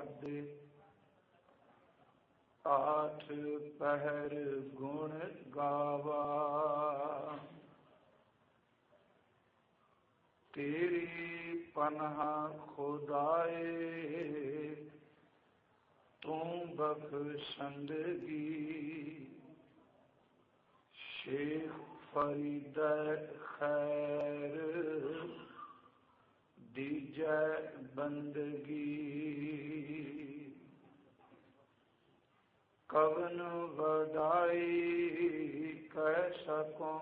ਸਾਧੇ। ਆਠ ਪਹਿਰ ਗੁਣ ਗਾਵਾ, ਤੇਰੀ ਪਨਾਹ ਖੁਦਾਏ। ਤੂੰ ਬਖਸ਼ੰਦਗੀ, ਸ਼ੇਖ ਫਰੀਦ ਖੈਰ ਦੀਜੈ ਬੰਦਗੀ। ਕਵਨ ਵਡਾਈ ਕਹਿ ਸਕੋ,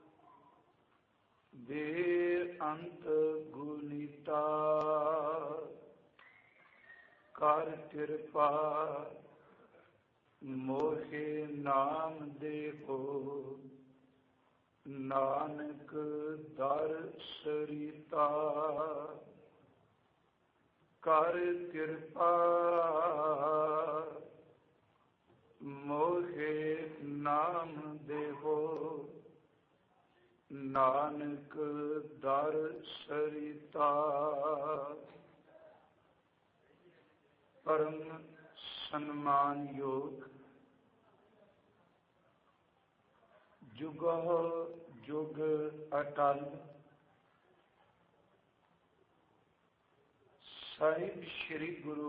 ਬੇਅੰਤ ਗੁਣੀਤਾ। ਕਰ ਕਿਰਪਾ ਮੋਹਿ ਨਾਮ ਦੇਹੋ, ਨਾਨਕ ਦਰ ਸਰੀਤਾ। ਕਰ ਕਿਰਪਾ ਮੋਹਿ ਨਾਮ ਦੇਹੋ, ਨਾਨਕ ਦਰ ਸਰੀਤਾ। ਪਰਮ ਸਨਮਾਨਯੋਗ ਜੁਗਹੁ ਜੁਗ ਅਟਲ ਸਾਹਿਬ ਸ੍ਰੀ ਗੁਰੂ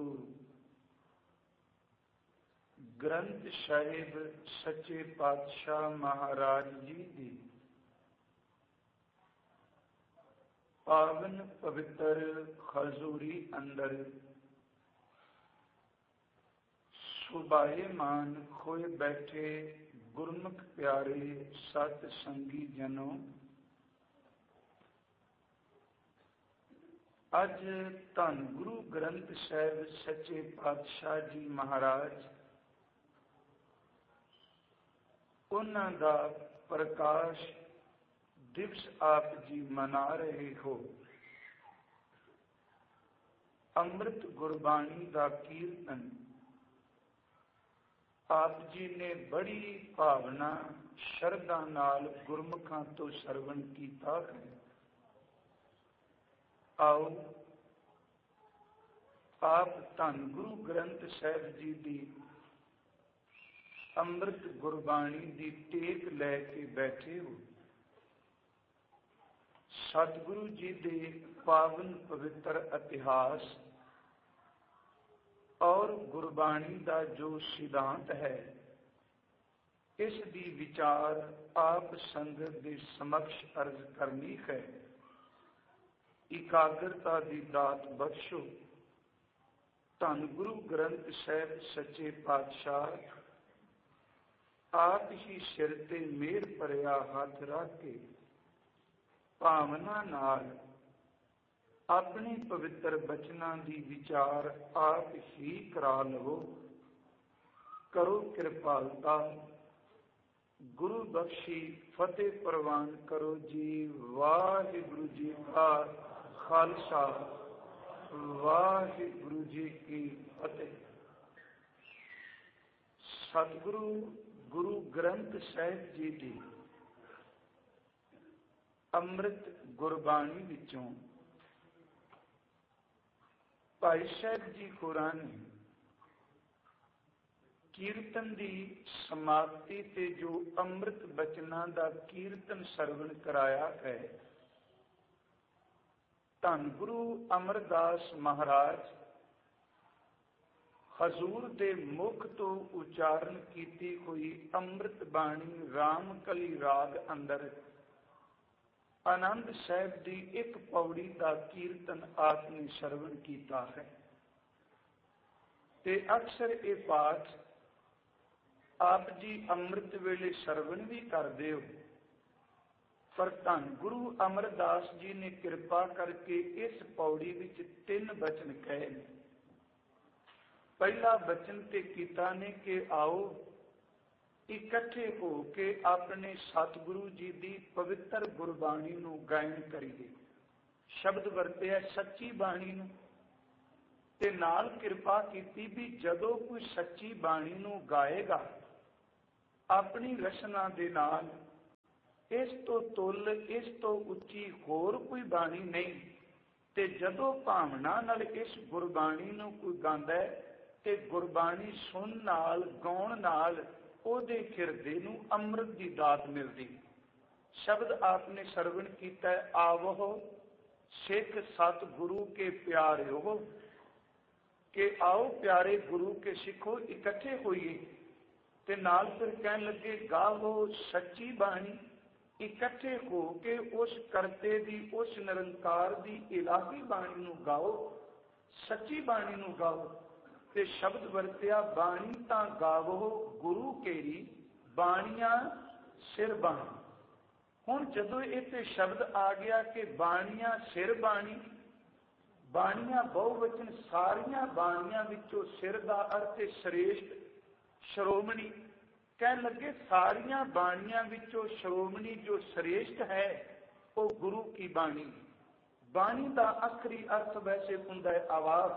ਗ੍ਰੰਥ ਸਾਹਿਬ ਸੱਚੇ ਪਾਤਸ਼ਾਹ ਮਹਾਰਾਜ ਜੀ ਦੀ ਪਾਵਨ ਪਵਿੱਤਰ ਹਜ਼ੂਰੀ ਅੰਦਰ ਸੁਭਾਏਮਾਨ ਹੋਏ ਬੈਠੇ ਗੁਰਮੁਖ ਪਿਆਰੇ ਸਤ ਸੰਗੀ ਜਨੋ, ਅੱਜ ਧੰਨ ਗੁਰੂ ਗ੍ਰੰਥ ਸਾਹਿਬ ਸੱਚੇ ਪਾਤਸ਼ਾਹ ਜੀ ਮਹਾਰਾਜ, ਉਹਨਾਂ ਦਾ ਪ੍ਰਕਾਸ਼ ਦਿਵਸ ਆਪ ਜੀ ਮਨਾ ਰਹੇ ਹੋ। ਅੰਮ੍ਰਿਤ ਗੁਰਬਾਣੀ ਦਾ ਕੀਰਤਨ ਆਪ ਜੀ ਨੇ ਬੜੀ ਭਾਵਨਾ ਸ਼ਰਧਾ ਨਾਲ ਗੁਰਮੁਖਾਂ ਤੋਂ ਸਰਵਣ ਕੀਤਾ ਹੈ। ਆਓ ਆਪ ਧੰਨ ਗੁਰੂ ਗ੍ਰੰਥ ਸਾਹਿਬ ਜੀ ਦੀ ਅੰਮ੍ਰਿਤ ਗੁਰਬਾਣੀ ਦੀ ਟੇਕ ਲੈ ਕੇ ਬੈਠੇ ਹੋ। ਸਤਿਗੁਰੂ ਜੀ ਦੇ ਪਾਵਨ ਪਵਿੱਤਰ ਇਤਿਹਾਸ ਔਰ ਗੁਰਬਾਣੀ ਦਾ ਜੋ ਸਿਧਾਂਤ ਹੈ, ਇਸ ਦੀ ਵਿਚਾਰ ਆਪ ਸੰਗਤ ਦੇ ਸਮਕਸ਼ ਅਰਜ਼ ਕਰਨੀ ਹੈ। ਇਕਾਗਰਤਾ ਦੀ ਦਾਤ ਬਖਸ਼ੋ। ਧੰਨ ਗੁਰੂ ਗ੍ਰੰਥ ਸਾਹਿਬ ਸੱਚੇ ਪਾਤਸ਼ਾਹ ਆਪ ਹੀ ਸਿਰ ਤੇ ਮਿਹਰ ਭਰਿਆ ਹੱਥ ਰੱਖ ਕੇ ਭਾਵਨਾ ਨਾਲ ਆਪਣੇ ਪਵਿੱਤਰ ਬਚਨਾਂ ਦੀ ਵਿਚਾਰ ਆਪ ਹੀ ਕਰਾ ਲਵੋ। ਕਰੋ ਕਿਰਪਾਲਤਾ, ਗੁਰੂ ਬਖਸ਼ੀ ਫਤਿਹ ਪ੍ਰਵਾਨ ਕਰੋ ਜੀ। ਵਾਹਿਗੁਰੂ ਜੀ ਕਾ ਖਾਲਸਾ, ਵਾਹਿਗੁਰੂ ਜੀ ਕੀ ਫਤਿਹ। ਸਤਿਗੁਰੂ ਗੁਰੂ ਗ੍ਰੰਥ ਸਾਹਿਬ ਜੀ ਦੀ ਅੰਮ੍ਰਿਤ ਗੁਰਬਾਣੀ ਵਿੱਚੋਂ ਭਾਈ ਸਾਹਿਬ ਜੀ ਹੋਰਾਂ ਨੇ ਕੀਰਤਨ ਦੀ ਸਮਾਪਤੀ ਤੇ ਜੋ ਅੰਮ੍ਰਿਤ ਬਚਨਾਂ ਦਾ ਕੀਰਤਨ ਸਰਵਣ ਕਰਾਇਆ ਹੈ, ਧੰਨ ਗੁਰੂ ਅਮਰਦਾਸ ਮਹਾਰਾਜ ਹਜ਼ੂਰ ਦੇ ਮੁਖ ਤੋਂ ਉਚਾਰਨ ਕੀਤੀ ਹੋਈ ਅੰਮ੍ਰਿਤ ਬਾਣੀ ਰਾਮਕਲੀ ਰਾਗ ਅੰਦਰ ਆਨੰਦ ਸਾਹਿਬ ਦੀ ਇੱਕ ਪੌੜੀ ਦਾ ਕੀਰਤਨ ਆਪ ਨੇ ਸਰਵਣ ਕੀਤਾ ਹੈ। ਤੇ ਅਕਸਰ ਇਹ ਪਾਠ ਆਪ ਜੀ ਅੰਮ੍ਰਿਤ ਵੇਲੇ ਸਰਵਣ ਵੀ ਕਰਦੇ ਹੋ, ਪਰ ਧੰਨ ਗੁਰੂ ਅਮਰਦਾਸ ਜੀ ਨੇ ਕਿਰਪਾ ਕਰਕੇ ਇਸ ਪੌੜੀ ਵਿੱਚ 3 ਬਚਨ ਕਹੇ ਨੇ। ਪਹਿਲਾ ਬਚਨ ਤੇ ਕੀਤਾ ਨੇ ਕਿ ਆਓ ਇਕੱਠੇ ਹੋ ਕੇ ਆਪਣੇ ਸਤਿਗੁਰੂ ਜੀ ਦੀ ਪਵਿੱਤਰ ਗੁਰਬਾਣੀ ਨੂੰ ਗਾਇਨ ਕਰੀਏ। ਸ਼ਬਦ ਵਰਤਿਆ ਸੱਚੀ ਬਾਣੀ ਨੂੰ, ਤੇ ਨਾਲ ਕਿਰਪਾ ਕੀਤੀ ਵੀ ਜਦੋਂ ਕੋਈ ਸੱਚੀ ਬਾਣੀ ਨੂੰ ਗਾਏਗਾ ਆਪਣੀ ਰਚਨਾ ਦੇ ਨਾਲ, ਇਸ ਤੋਂ ਤੁੱਲ ਇਸ ਤੋਂ ਉੱਚੀ ਹੋਰ ਕੋਈ ਬਾਣੀ ਨਹੀਂ। ਤੇ ਜਦੋਂ ਭਾਵਨਾ ਨਾਲ ਇਸ ਗੁਰਬਾਣੀ ਨੂੰ ਕੋਈ ਗਾਉਂਦਾ ਹੈ ਤੇ ਗੁਰਬਾਣੀ ਸੁਣਨ ਨਾਲ, ਗਾਉਣ ਨਾਲ ਉਹਦੇ ਹਿਰਦੇ ਨੂੰ ਅੰਮ੍ਰਿਤ ਦੀ ਦਾਤ ਮਿਲਦੀ। ਸ਼ਬਦ ਆਪਨੇ ਸਰਵਣ ਕੀਤਾ, ਆਵੋ ਸਿੱਖ ਸਤਿਗੁਰੂ ਕੇ ਪਿਆਰਿਓ, ਕਿ ਆਓ ਪਿਆਰੇ ਗੁਰੂ ਕੇ ਸਿੱਖੋ, ਇਕੱਠੇ ਹੋਈਏ। ਤੇ ਨਾਲ ਫਿਰ ਕਹਿਣ ਲੱਗੇ, ਗਾਵੋ ਸੱਚੀ ਬਾਣੀ, ਇਕੱਠੇ ਹੋ ਕੇ ਉਸ ਕਰਤੇ ਦੀ, ਉਸ ਨਿਰੰਕਾਰ ਦੀ ਇਲਾਹੀ ਬਾਣੀ ਨੂੰ ਗਾਓ, ਸੱਚੀ ਬਾਣੀ ਨੂੰ ਗਾਓ। ਤੇ ਸ਼ਬਦ ਵਰਤਿਆ, ਬਾਣੀ ਤਾਂ ਗਾਵੋ ਗੁਰੂ ਕੇਰੀ, ਬਾਣੀਆਂ ਸਿਰ ਬਾਣੀ। ਹੁਣ ਜਦੋਂ ਇੱਥੇ ਸ਼ਬਦ ਆ ਗਿਆ ਕਿ ਬਾਣੀਆਂ ਸਿਰ ਬਾਣੀ, ਬਾਣੀਆਂ ਬਹੁਵਚਨ, ਸਾਰੀਆਂ ਬਾਣੀਆਂ ਵਿੱਚੋਂ ਸਿਰ ਦਾ ਅਰਥ ਹੈ ਸ੍ਰੇਸ਼ਟ, ਸ਼੍ਰੋਮਣੀ। ਕਹਿਣ ਲੱਗੇ ਸਾਰੀਆਂ ਬਾਣੀਆਂ ਵਿੱਚੋਂ ਸ਼੍ਰੋਮਣੀ ਜੋ ਸ੍ਰੇਸ਼ਟ ਹੈ ਉਹ ਗੁਰੂ ਕੀ ਬਾਣੀ। ਬਾਣੀ ਦਾ ਆਖਰੀ ਅਰਥ ਵੈਸੇ ਹੁੰਦਾ ਹੈ ਆਵਾਜ਼।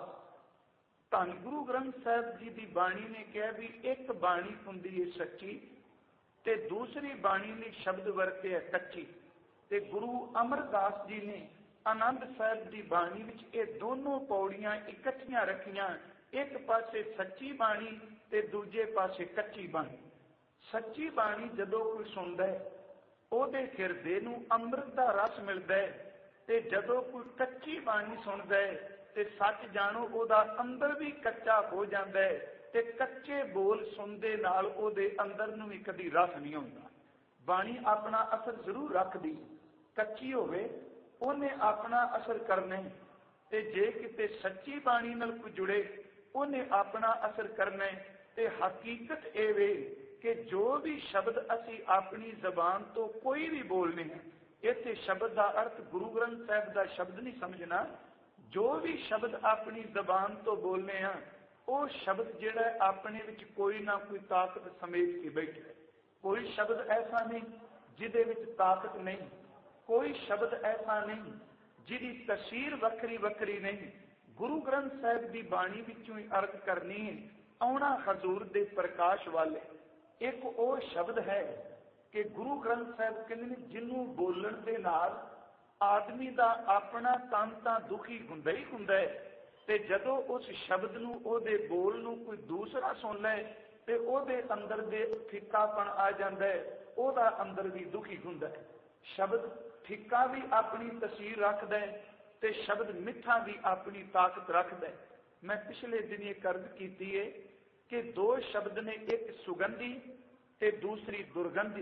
ਧੰਨ ਗੁਰੂ ਗ੍ਰੰਥ ਸਾਹਿਬ ਜੀ ਦੀ ਬਾਣੀ ਨੇ ਕਿਹਾ ਵੀ ਇੱਕ ਬਾਣੀ ਹੁੰਦੀ ਹੈ ਸੱਚੀ, ਤੇ ਦੂਸਰੀ ਬਾਣੀ ਨੇ ਸ਼ਬਦ ਵਰਤੇ ਹੈ ਕੱਚੀ। ਤੇ ਗੁਰੂ ਅਮਰਦਾਸ ਜੀ ਨੇ ਆਨੰਦ ਸਾਹਿਬ ਦੀ ਬਾਣੀ ਵਿੱਚ ਇਹ ਦੋਨੋਂ ਪੌੜੀਆਂ ਇਕੱਠੀਆਂ ਰੱਖੀਆਂ, ਇੱਕ ਪਾਸੇ ਸੱਚੀ ਬਾਣੀ ਤੇ ਦੂਜੇ ਪਾਸੇ ਕੱਚੀ ਬਾਣੀ। ਸੱਚੀ ਬਾਣੀ ਜਦੋਂ ਕੋਈ ਸੁਣਦਾ ਹੈ ਉਹਦੇ ਹਿਰਦੇ ਨੂੰ ਅੰਮ੍ਰਿਤ ਦਾ ਰਸ ਮਿਲਦਾ ਹੈ, ਤੇ ਜਦੋਂ ਕੋਈ ਕੱਚੀ ਬਾਣੀ ਸੁਣਦਾ ਹੈ ਤੇ ਸੱਚ ਜਾਣੋ ਉਹਦਾ ਅੰਦਰ ਵੀ ਕੱਚਾ ਹੋ ਜਾਂਦਾ ਹੈ, ਤੇ ਕੱਚੇ ਬੋਲ ਸੁਣਦੇ ਨਾਲ ਉਹਦੇ ਅੰਦਰ ਨੂੰ ਵੀ ਕਦੀ ਰਸ ਨਹੀਂ ਆਉਂਦਾ। ਬਾਣੀ ਆਪਣਾ ਅਸਰ ਜ਼ਰੂਰ ਰੱਖਦੀ, ਕੱਚੀ ਹੋਵੇ ਉਹਨੇ ਆਪਣਾ ਅਸਰ ਕਰਨਾ, ਤੇ ਜੇ ਕਿਤੇ ਸੱਚੀ ਬਾਣੀ ਨਾਲ ਕੋਈ ਜੁੜੇ ਉਹਨੇ ਆਪਣਾ ਅਸਰ ਕਰਨਾ। ਤੇ ਹਕੀਕਤ ਇਹ ਵੇ ਕਿ ਜੋ ਵੀ ਸ਼ਬਦ ਅਸੀਂ ਆਪਣੀ ਜ਼ਬਾਨ ਤੋਂ ਕੋਈ ਵੀ ਬੋਲਨੇ ਹਾਂ, ਇੱਥੇ ਸ਼ਬਦ ਦਾ ਅਰਥ ਗੁਰੂ ਗ੍ਰੰਥ ਸਾਹਿਬ ਦਾ ਸ਼ਬਦ ਨਹੀਂ ਸਮਝਣਾ, ਜੋ ਵੀ ਸ਼ਬਦ ਆਪਣੀ ਜ਼ਬਾਨ ਤੋਂ ਬੋਲਨੇ ਹਾਂ ਉਹ ਸ਼ਬਦ ਜਿਹੜਾ ਆਪਣੇ ਵਿੱਚ ਕੋਈ ਨਾ ਕੋਈ ਤਾਕਤ ਸਮੇਟ ਕੇ ਬੈਠਾ। ਕੋਈ ਸ਼ਬਦ ਐਸਾ ਨਹੀਂ ਜਿਹਦੇ ਵਿੱਚ ਤਾਕਤ ਨਹੀਂ, ਕੋਈ ਸ਼ਬਦ ਐਸਾ ਨਹੀਂ ਜਿਹਦੀ ਤਸੀਰ ਵੱਖਰੀ ਵੱਖਰੀ ਨਹੀਂ। ਗੁਰੂ ਗ੍ਰੰਥ ਸਾਹਿਬ ਦੀ ਬਾਣੀ ਵਿੱਚੋਂ ਹੀ ਅਰਥ ਕਰਨੀ ਹੈ, ਆਉਣਾ ਹਜ਼ੂਰ ਦੇ ਪ੍ਰਕਾਸ਼ ਵਾਲੇ। ਇੱਕ ਉਹ ਸ਼ਬਦ ਹੈ ਕਿ ਗੁਰੂ ਗ੍ਰੰਥ ਸਾਹਿਬ ਕਹਿੰਦੇ ਨੇ ਜਿਹਨੂੰ ਬੋਲਣ ਦੇ ਨਾਲ ਆਦਮੀ ਦਾ ਆਪਣਾ ਤਨ ਤਾਂ ਦੁਖੀ ਹੁੰਦਾ ਹੀ ਹੁੰਦਾ ਹੈ, ਤੇ ਜਦੋਂ ਉਸ ਸ਼ਬਦ ਨੂੰ, ਉਹਦੇ ਬੋਲ ਨੂੰ ਕੋਈ ਦੂਸਰਾ ਸੁਣ ਲੈ ਤੇ ਉਹਦੇ ਅੰਦਰ ਦੇ ਫਿੱਕਾਪਣ ਆ ਜਾਂਦਾ ਹੈ, ਉਹਦਾ ਅੰਦਰ ਵੀ ਦੁਖੀ ਹੁੰਦਾ ਹੈ। ਸ਼ਬਦ ਫਿੱਕਾ ਵੀ ਆਪਣੀ ਤਸੀਰ ਰੱਖਦਾ ਹੈ ਤੇ ਸ਼ਬਦ ਮਿੱਠਾ ਵੀ ਆਪਣੀ ਤਾਕਤ ਰੱਖਦਾ ਹੈ। ਮੈਂ ਪਿਛਲੇ ਦਿਨ ਇਹ ਕਰਦ ਕੀਤੀ ਹੈ ਕਿ ਦੋ ਸ਼ਬਦ ਨੇ, ਇੱਕ ਸੁਗੰਧੀ ਤੇ ਦੂਸਰੀ ਦੁਰਗੰਧੀ।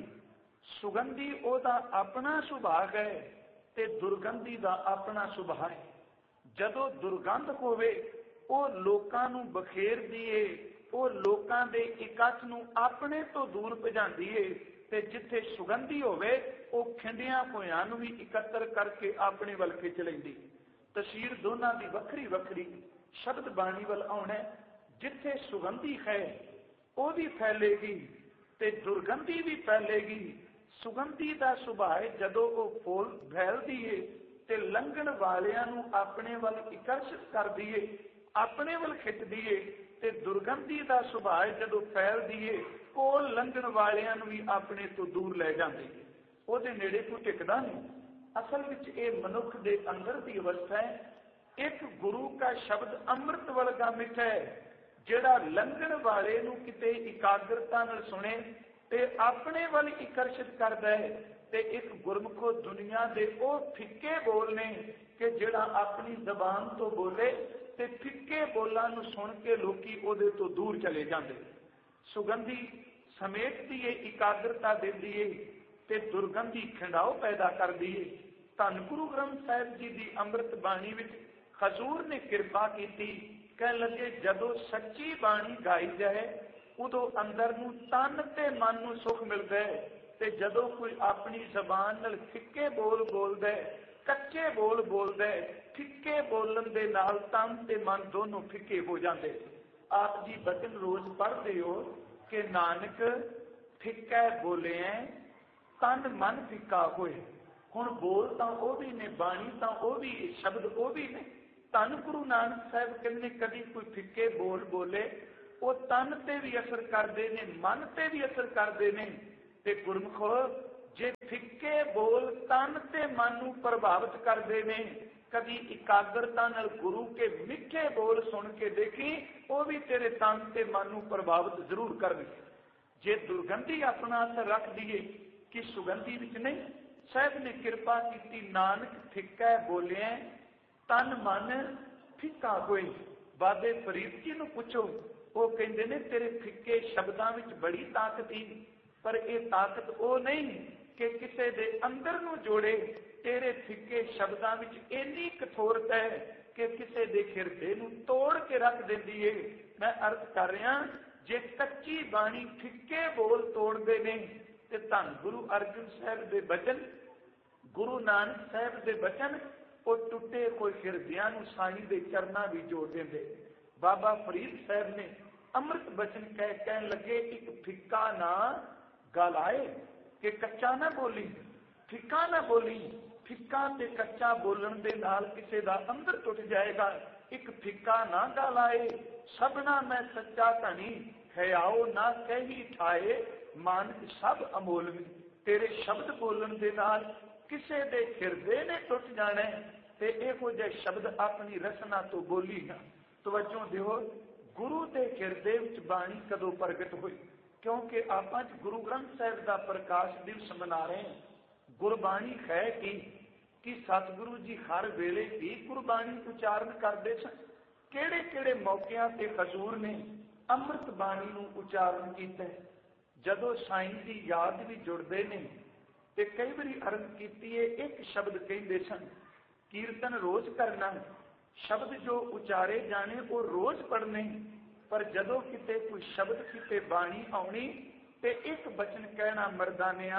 ਸੁਗੰਧੀ ਉਹਦਾ ਆਪਣਾ ਸੁਭਾਅ ਹੈ ਤੇ ਦੁਰਗੰਧੀ ਦਾ ਆਪਣਾ ਸੁਭਾਅ ਹੈ। ਜਦੋਂ ਦੁਰਗੰਧ ਹੋਵੇ ਉਹ ਲੋਕਾਂ ਨੂੰ ਬਖੇਰਦੀ ਏ, ਉਹ ਲੋਕਾਂ ਦੇ ਇਕੱਠ ਨੂੰ ਆਪਣੇ ਤੋਂ ਦੂਰ ਭਜਾਉਂਦੀ ਏ, ਤੇ ਜਿੱਥੇ ਸੁਗੰਧੀ ਹੋਵੇ ਉਹ ਖਿੰਡਿਆਂ ਹੋਇਆਂ ਨੂੰ ਵੀ ਇਕੱਤਰ ਕਰਕੇ ਆਪਣੇ ਵੱਲ ਖਿੱਚ ਲੈਂਦੀ। ਤਸੀਰ ਦੋਨਾਂ ਦੀ ਵੱਖਰੀ ਵੱਖਰੀ। ਸ਼ਬਦ ਬਾਣੀ ਵੱਲ ਆਉਣਾ, ਜਿੱਥੇ ਸੁਗੰਧੀ ਹੈ ਉਹ ਵੀ ਫੈਲੇਗੀ ਤੇ ਦੁਰਗੰਧੀ ਵੀ ਫੈਲੇਗੀ। ਸੁਗੰਧੀ ਦਾ ਸੁਭਾਅ ਜਦੋਂ ਉਹ ਫੁੱਲ ਫੈਲਦੀ ਏ ਤੇ ਲੰਘਣ ਵਾਲਿਆਂ ਨੂੰ ਆਪਣੇ ਵੱਲ ਆਕਰਸ਼ਿਤ ਕਰਦੀ ਏ, ਆਪਣੇ ਵੱਲ ਖਿੱਚਦੀ ਏ, ਤੇ ਦੁਰਗੰਧੀ ਦਾ ਸੁਭਾਅ ਜਦੋਂ ਫੈਲਦੀ ਏ ਕੋਲ ਲੰਘਣ ਵਾਲਿਆਂ ਨੂੰ ਵੀ ਆਪਣੇ ਤੋਂ ਦੂਰ ਲੈ ਜਾਂਦੀ ਏ, ਉਹਦੇ ਨੇੜੇ ਕੋਈ ਟਿਕਦਾ ਨਹੀਂ। ਅਸਲ ਵਿੱਚ ਇਹ ਮਨੁੱਖ ਦੇ ਅੰਦਰ ਦੀ ਅਵਸਥਾ ਹੈ। ਇੱਕ ਗੁਰੂ ਦਾ ਸ਼ਬਦ ਅੰਮ੍ਰਿਤ ਵਰਗਾ ਮਿੱਠਾ ਹੈ, ਜਿਹੜਾ ਲੰਘਣ ਵਾਲੇ ਨੂੰ ਕਿਤੇ ਇਕਾਗਰਤਾ ਨਾਲ ਸੁਣੇ ਤੇ ਆਪਣੇ ਵੱਲ ਆਕਰਸ਼ਿਤ ਕਰਦਾ ਹੈ। ਤੇ ਇੱਕ ਗੁਰਮੁਖੋ ਦੁਨੀਆ ਦੇ ਉਹ ਫਿੱਕੇ ਬੋਲ ਨੇ ਕਿ ਜਿਹੜਾ ਆਪਣੀ ਜ਼ਬਾਨ ਤੋਂ ਬੋਲੇ ਤੇ ਫਿੱਕੇ ਬੋਲਾਂ ਨੂੰ ਸੁਣ ਕੇ ਲੋਕੀ ਉਹਦੇ ਤੋਂ ਦੂਰ ਚਲੇ ਜਾਂਦੇ। ਸੁਗੰਧੀ ਸਮੇਟਦੀ ਏ, ਇਕਾਗਰਤਾ ਦਿੰਦੀ ਏ, ਤੇ ਦੁਰਗੰਧੀ ਖਿੰਡਾਓ ਪੈਦਾ ਕਰਦੀ ਏ। ਧੰਨ ਗੁਰੂ ਗ੍ਰੰਥ ਸਾਹਿਬ ਜੀ ਦੀ ਅੰਮ੍ਰਿਤ ਬਾਣੀ ਵਿੱਚ ਹਜ਼ੂਰ ਨੇ ਕਿਰਪਾ ਕੀਤੀ। ਕਹਿਣ ਲੱਗੇ ਜਦੋਂ ਸੱਚੀ ਬਾਣੀ ਗਾਈ ਜਾਏ ਉਦੋਂ ਅੰਦਰ ਨੂੰ ਤਨ ਤੇ ਮਨ ਨੂੰ ਸੁੱਖ ਮਿਲਦਾ ਹੈ, ਤੇ ਜਦੋਂ ਕੋਈ ਆਪਣੀ ਜ਼ਬਾਨ ਨਾਲ ਫਿੱਕੇ ਬੋਲ ਬੋਲਦਾ ਹੈ, ਕੱਚੇ ਬੋਲ ਬੋਲਦਾ ਹੈ, ਫਿੱਕੇ ਬੋਲਣ ਦੇ ਨਾਲ ਤਨ ਤੇ ਮਨ ਦੋਨੋਂ ਫਿੱਕੇ ਹੋ ਜਾਂਦੇ। ਆਪ ਜੀ ਬਚਨ ਰੋਜ਼ ਪੜ੍ਹਦੇ ਹੋ ਕਿ ਨਾਨਕ ਫਿੱਕਾ ਬੋਲਿਆ ਤਨ ਮਨ ਫਿੱਕਾ ਹੋਏ। ਹੁਣ ਬੋਲ ਤਾਂ ਉਹ ਵੀ ਨੇ, ਬਾਣੀ ਤਾਂ ਉਹ ਵੀ, ਸ਼ਬਦ ਉਹ ਵੀ ਨੇ। ਧੰਨ ਗੁਰੂ ਨਾਨਕ ਸਾਹਿਬ ਕਹਿੰਦੇ ਕਦੀ ਕੋਈ ਫਿੱਕੇ ਬੋਲ ਬੋਲੇ ਉਹ ਤਨ ਤੇ ਵੀ ਅਸਰ ਕਰਦੇ ਨੇ, ਮਨ ਤੇ ਵੀ ਅਸਰ ਕਰਦੇ ਨੇ। ਤੇ ਗੁਰਮੁਖੋ ਜੇ ਫਿੱਕੇ ਬੋਲ ਤਨ ਤੇ ਮਨ ਨੂੰ ਪ੍ਰਭਾਵਿਤ ਕਰਦੇ ਨੇ कभी इकाग्रता नाल गुरु के मिठे बोल सुन के देखी, वो भी तेरे तन ते मन नूं प्रभावित जरूर करनगे। जे दुर्गंधी अपना असर रख दीए कि सुगंधी विच नहीं, साहब ने कृपा की, नानक फिक्का बोलिया तन मन फिक्का होए। बाबे फरीद जी नूं पुछो, वो कहंदे ने तेरे फिक्के शब्दां विच बड़ी ताकत ही, पर यह ताकत वो नहीं कि किसी दे अंदर नूं जोड़े। तेरे फिक्के शब्दां विच इन्नी कठोरता है कि किसी दे हिरदे नूं तोड़ के रख देंदी है। मैं अर्थ कर रहा, जे कच्ची बाणी फिक्के बोल तोड़ते ने, ते धन गुरु अर्जन साहब के बचन, गुरु नानक साहब के बचन, वो टुटे कोई हिरदियां नूं साईं दे चरनां भी जोड़ देंदे। बाबा फरीद साहब ने अमृत बचन कहन लगे, एक फिक्का ना गल आए कि कच्चा ना बोली, फिक्का ना बोली। फिक्का ते कच्चा बोलन दे नाल किसे दा अंदर टुट जाएगा। एक फिक्का ना गल आए, सबना मैं सच्चा धनी, है आओ ना कही ठाए, मानक सब अमोलवी। तेरे शब्द बोलन दे नाल किसे दे हिरदे ने टुट जाना है, ते इहो जिहे शब्द अपनी रसना तो बोली ना। तवज्जो दिओ, गुरु के हिरदे विच बाणी कदों प्रगट हुई? क्योंकि आप गुरु ग्रंथ साहिब का प्रकाश दिवस मना रहे हैं। गुरबाणी है कि सतगुरु जी हर वेले भी गुरबाणी उचारण करते सन। किहड़े किहड़े मौकिਆਂ ते हजूर ने अमृत बाणी नूं उचारण किया। जदों साईं की याद भी जुड़ते हैं ते कई बारी अर्ज की है, एक शब्द कहते सन, कीर्तन रोज करना, शब्द जो उचारे जाने वो रोज पढ़ने, पर जदों किते कोई शब्द किते बाणी आउणी ते एक बचन कहना, मरदानिया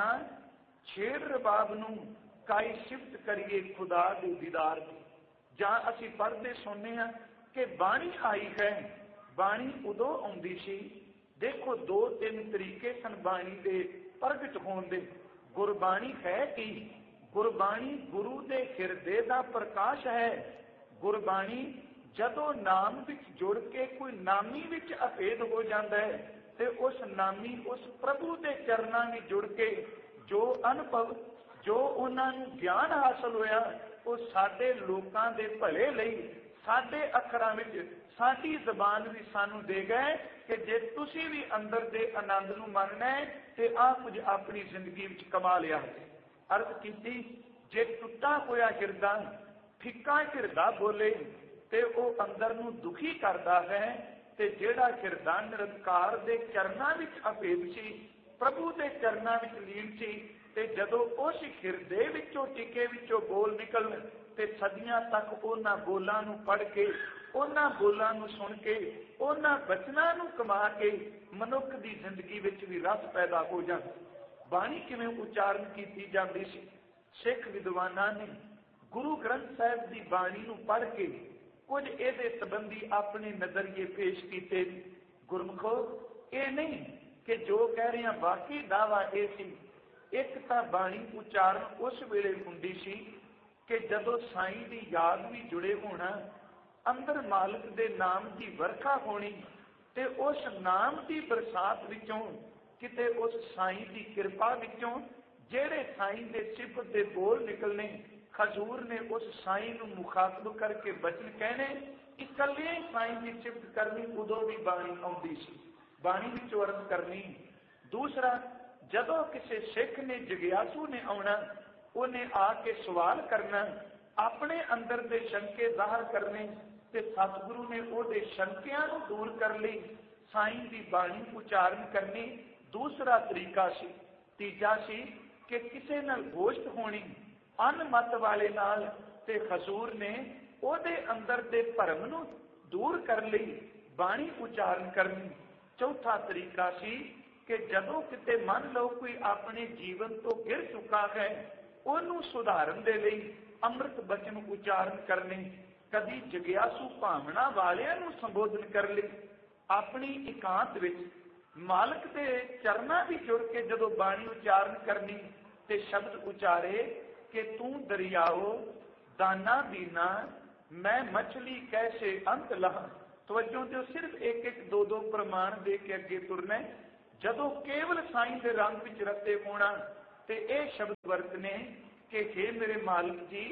छेड़ रबाब नूं काई सिफत करिए खुदा दे दीदार दी। जां असीं पढ़दे सुनने हां कि बाणी आई है, बाणी उदों आउंदी सी। देखो दो तीन तरीके सन बाणी दे प्रगट होण दे। गुरबाणी है कि गुरबाणी गुरु दे हिरदे दा प्रकाश है। गुरबाणी जदों नाम विच जुड़ के कोई नामी विच अभेद हो जाता है, ते उस नामी उस प्रभु दे चरनां विच जुड़ के जो अनुभव, जो उन्होंने ज्ञान हासिल होया, वो साडे लोकां दे भले लई साडे अखरां विच साडी जबान भी सानू दे गए कि जे तुसीं भी अंदर दे आनंद नूं मनना है ते आ कुछ अपनी जिंदगी विच कमा लिया है। अर्थ कीती, जे टुटा होया हिरदा फिक्का हिरदा बोले ते वो अंदर नूं दुखी करदा है, ते जिहड़ा हिरदा निरंकार दे चरनां विच अभेद सी, प्रभु के चरनां विच लीन सी, ते जदों उस हिरदे विचों टिके विचों बोल निकलन, ते सदियां तक उन्हां बोलां नूं पढ़ के, उन्हां बोलां नूं सुन के, उन्हां बचनां नूं कमा के मनुख की जिंदगी विच भी रस पैदा हो जाए। बाणी किवें उचारण कीती जांदी सी? सिख विद्वानां ने गुरु ग्रंथ साहिब की बाणी नूं पढ़ के कुछ इहदे संबंधी अपने नजरिए पेश किए। गुरमुखो, ये नहीं कि जो कह रहे हैं बाकी दावा ये सी। एक तो बाणी उचारण उस वेले हुंदी सी कि जदों साईं की याद भी जुड़े होना, अंदर मालिक दे नाम की वर्खा होनी, ते उस नाम की बरसात विचों किते उस साईं की कृपा विचों जेड़े साईं दे सिफत दे बोल निकलने, हजूर ने उस साईं नूं मुखातब करके बचन कहने, इकल्ले साईं की सिफत करनी, उदों भी बाणी आउंदी सी, बाणी विचों अर्ज करनी। दूसरा, जदों किसी सिख ने जगियासू ने आउणा, उन्हें आके सवाल करना, अपने अंदर दे शंके जाहिर करने, ते सतगुरु ने उहदे शंकियां नूं दूर कर लई साईं की बाणी उचारण करनी। दूसरा तरीका सी। तीजा सी कि किसी नाल गोश्त होनी अनमत वाले नाल, ते हजूर ने उहदे अंदर दे भरम नूं दूर कर लई बाणी उचारण करनी। चौथा तरीका सी कि जदों किते मान लो कोई अपने जीवन तो गिर चुका है, उन्होंने सुधारन दे लई अमृत बचन उचारण करने। कदी जगियासू भावना वालियां नूं संबोधन कर लई, अपनी एकांत विच मालक दे चरनां भी जुड़ के जदों बाणी उचारण करनी, ते शब्द उचारे कि तू दरियाओ दाना दीना, मैं मछली कैसे अंत लहा। तवज्जो दिओ, सिर्फ एक एक दो दो प्रमाण दे के अगे तुरना। जदों केवल साईं दे रंग विच रते होना, ते यह शब्द वरतने कि हे मेरे मालिक जी,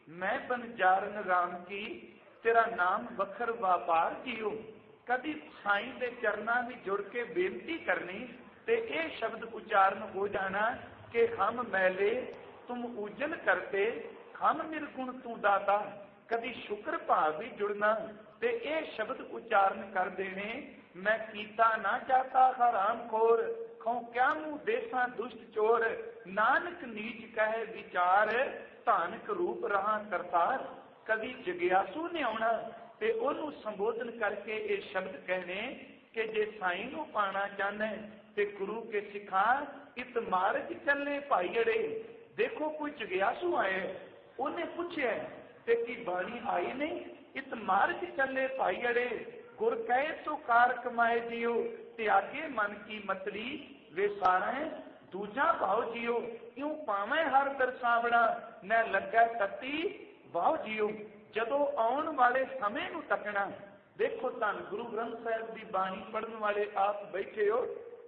मैं बनजारन राम की, तेरा नाम बखर व्यापार जियो। कभी साईं दे चरना भी जुड़ के बेनती करनी ते ये शब्द उच्चारण हो जाना कि हम मैले तुम उजल करते, हम निर्गुण तू दाता। कभी शुक्र भाव भी जुड़ना ते ये शब्द उच्चारण कर देने, मैं कीता ना जाता हराम खोर, खौ क्या मुँह देसा दुष्ट चोर। नानक नीच कहे विचार, धानक रूप रहा करतार। कभी जगियासू ने आना ते ओनू संबोधन करके ये शब्द कहने कि जे साईं नू पाना चाहना ते गुरु के सिखा, इत मार्ग चलने भाई अड़े। देखो कोई जगियासू आए, उन्हें पूछे ते की बाणी आई नहीं, इत मार्ग चले भाई अड़े। गुर कहे तो कार कमाए जियो, त्यागे मन की मतली वे सारे दूजा भाव जियो। क्यों पावे हर दरसावड़ा, न लगा तती वाह जियो। जदों आउण वाले समय नूं तकना, देखो धन गुरु ग्रंथ साहिब की बाणी पढ़न वाले आप बैठे हो,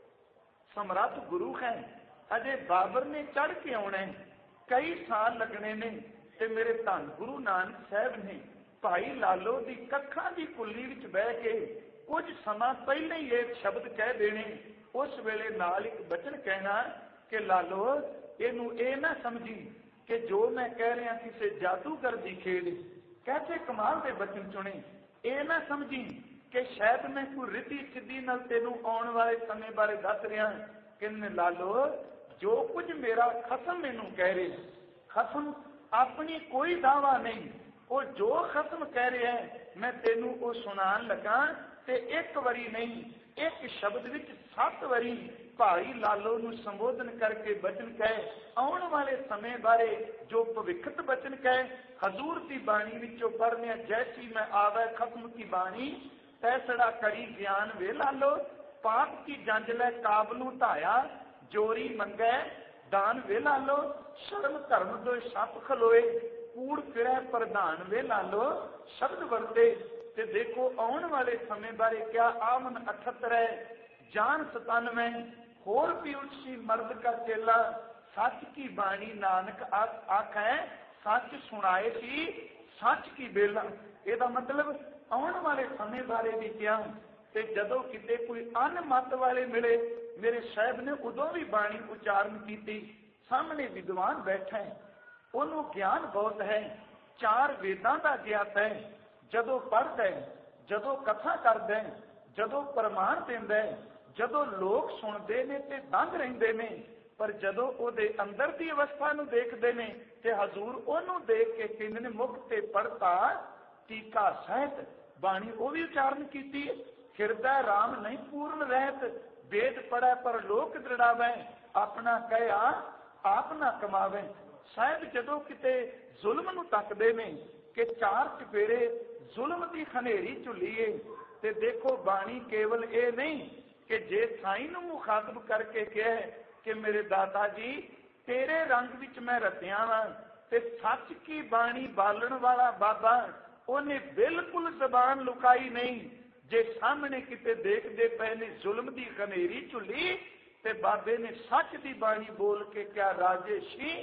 समर्थ गुरु है, अजे बाबर ने चढ़ के आना है, कई साल लगने ने, ते मेरे धन गुरु नानक साहब ने भाई लालो की कखा की कुल्ली विच बह के कुछ समा पहले ही एक शब्द कह देने। उस वेले नाल एक बचन कहना कि लालो इनू ये ना समझी कि जो मैं कह रहा किसी जादूगर की खेड। कैसे कमाल के बचन चुने, ये ना समझी कि शायद मैं कोई रिद्धि सिद्धि नाल तेनू आने वाले समय बारे दस रहा कि लालो जो कुछ मेरा खसम मैनू कह रहे, खसम अपनी कोई दावा नहीं, वो जो खसम कह रहे हैं मैं तेनू वो सुनान लगा ते एक बारी नहीं, एक शब्द विच 7 बारी भाई लालो नू संबोधन करके बचन कहे, आने वाले समय बारे जो भविष्यत बचन कहे। हजूर की बाणी विचों पढ़ने, जैसी मैं आवे खत्म की बाणी, तैसड़ा करी ज्ञान वे लालो। पाप की जंज लै काबलू ढाया, जोरी मंगै दान वे लालो। शर्म धर्म दो सप खलोए, कूड़ फिरै प्रधान वे लालो। शब्द वरते ते देखो आने वाले समय बारे क्या, आमन 78 है, जान 97, होर भी उठसी मर्द का चेला। सच की बाणी नानक आख है, सच सुनाए सी सच की बेला। ਇਹਦਾ मतलब आने वाले समय बारे भी क्या, ते जदों किते कोई अनमत वाले मिले, मेरे साहब ने उदों भी बाणी उच्चारण की। सामने विद्वान बैठा है, ਉਹਨੂੰ ज्ञान बहुत है, 4 वेदां का ज्ञात है। जदों पढ़दा है, जदों कथा करदा है, जदों प्रमाण देंदा है, जदों लोग सुनते ने ते दंग रहिंदे ने, पर जदों ਉਹਦੇ अंदर की अवस्था ਨੂੰ देखते ने ते हजूर ਉਹਨੂੰ देख के कहंदे ने मुख ते पढ़ता टीका सहित बाणी वो भी उच्चारण की। हिरदा राम नहीं पूर्ण रहत, वेद पढ़ै पर लोक दृढ़ावै, अपना कहया आप ना कमावे। साहब जदों किते जुल्म नूं तकदे ने कि 4 चपेरे जुल्म की खनेरी झुलीए, ते देखो बाणी केवल ये नहीं कि जे साईं नूं मुखातब करके कहे कि मेरे दाता जी तेरे रंग विच मैं रतिया वां, ते सच की बाणी बालण वाला बाबा ਉਹਨੇ बिल्कुल जबान लुकाई नहीं। जे सामने किते देखते पे ने जुल्म की खनेरी झुली, ते बाबे ने सच की बाणी बोल के क्या राजे शी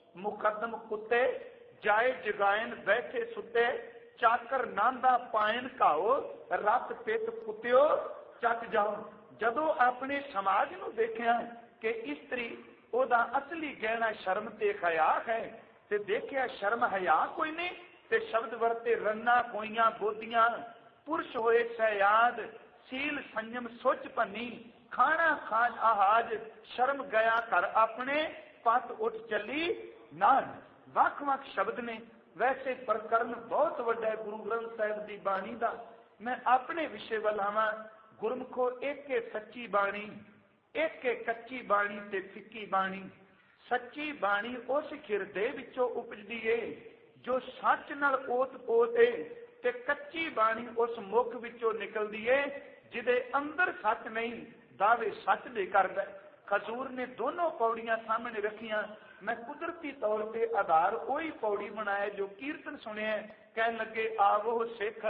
मुकदम कुत्ते जाए जगायन बैठे सुते, चाकर नांदा पायन घाओ, रत पित कुत्यो चक जाओ। जदों अपने समाज नूं देखिया कि इस्त्री ओदा असली गहना शर्म ते हया है, ते देखिया शर्म हया कोई नहीं, ते शब्द वरते रन्ना कोइयां बोदियां, पुरुष होए सहयाद, सील संयम सोच भन्नी, खाना खाज आहाज, शर्म गया कर अपने, पत उठ चली नाज। वख वख शब्द ने, वैसे प्रकरण बहुत वड्डा है गुरु ग्रंथ साहिब की बाणी का। मैं अपने विषय वल आवां, गुरमुखो एक सच्ची बाणी, एक कच्ची बाणी ते फिक्की बाणी। सच्ची बाणी उस हिरदे विचों उपजदी है जो सच नाल ओत पोत है, ते कच्ची बाणी उस मुख विचों निकलदी है जिदे अंदर सच नहीं, दावे सच दे करदा। खजूर ने दोनों पौड़ियां सामने रखियां। मैं कुदरती तौर पर आधार वही पौड़ी बनाया जो कीर्तन सुने। कहने लगे आवो सिख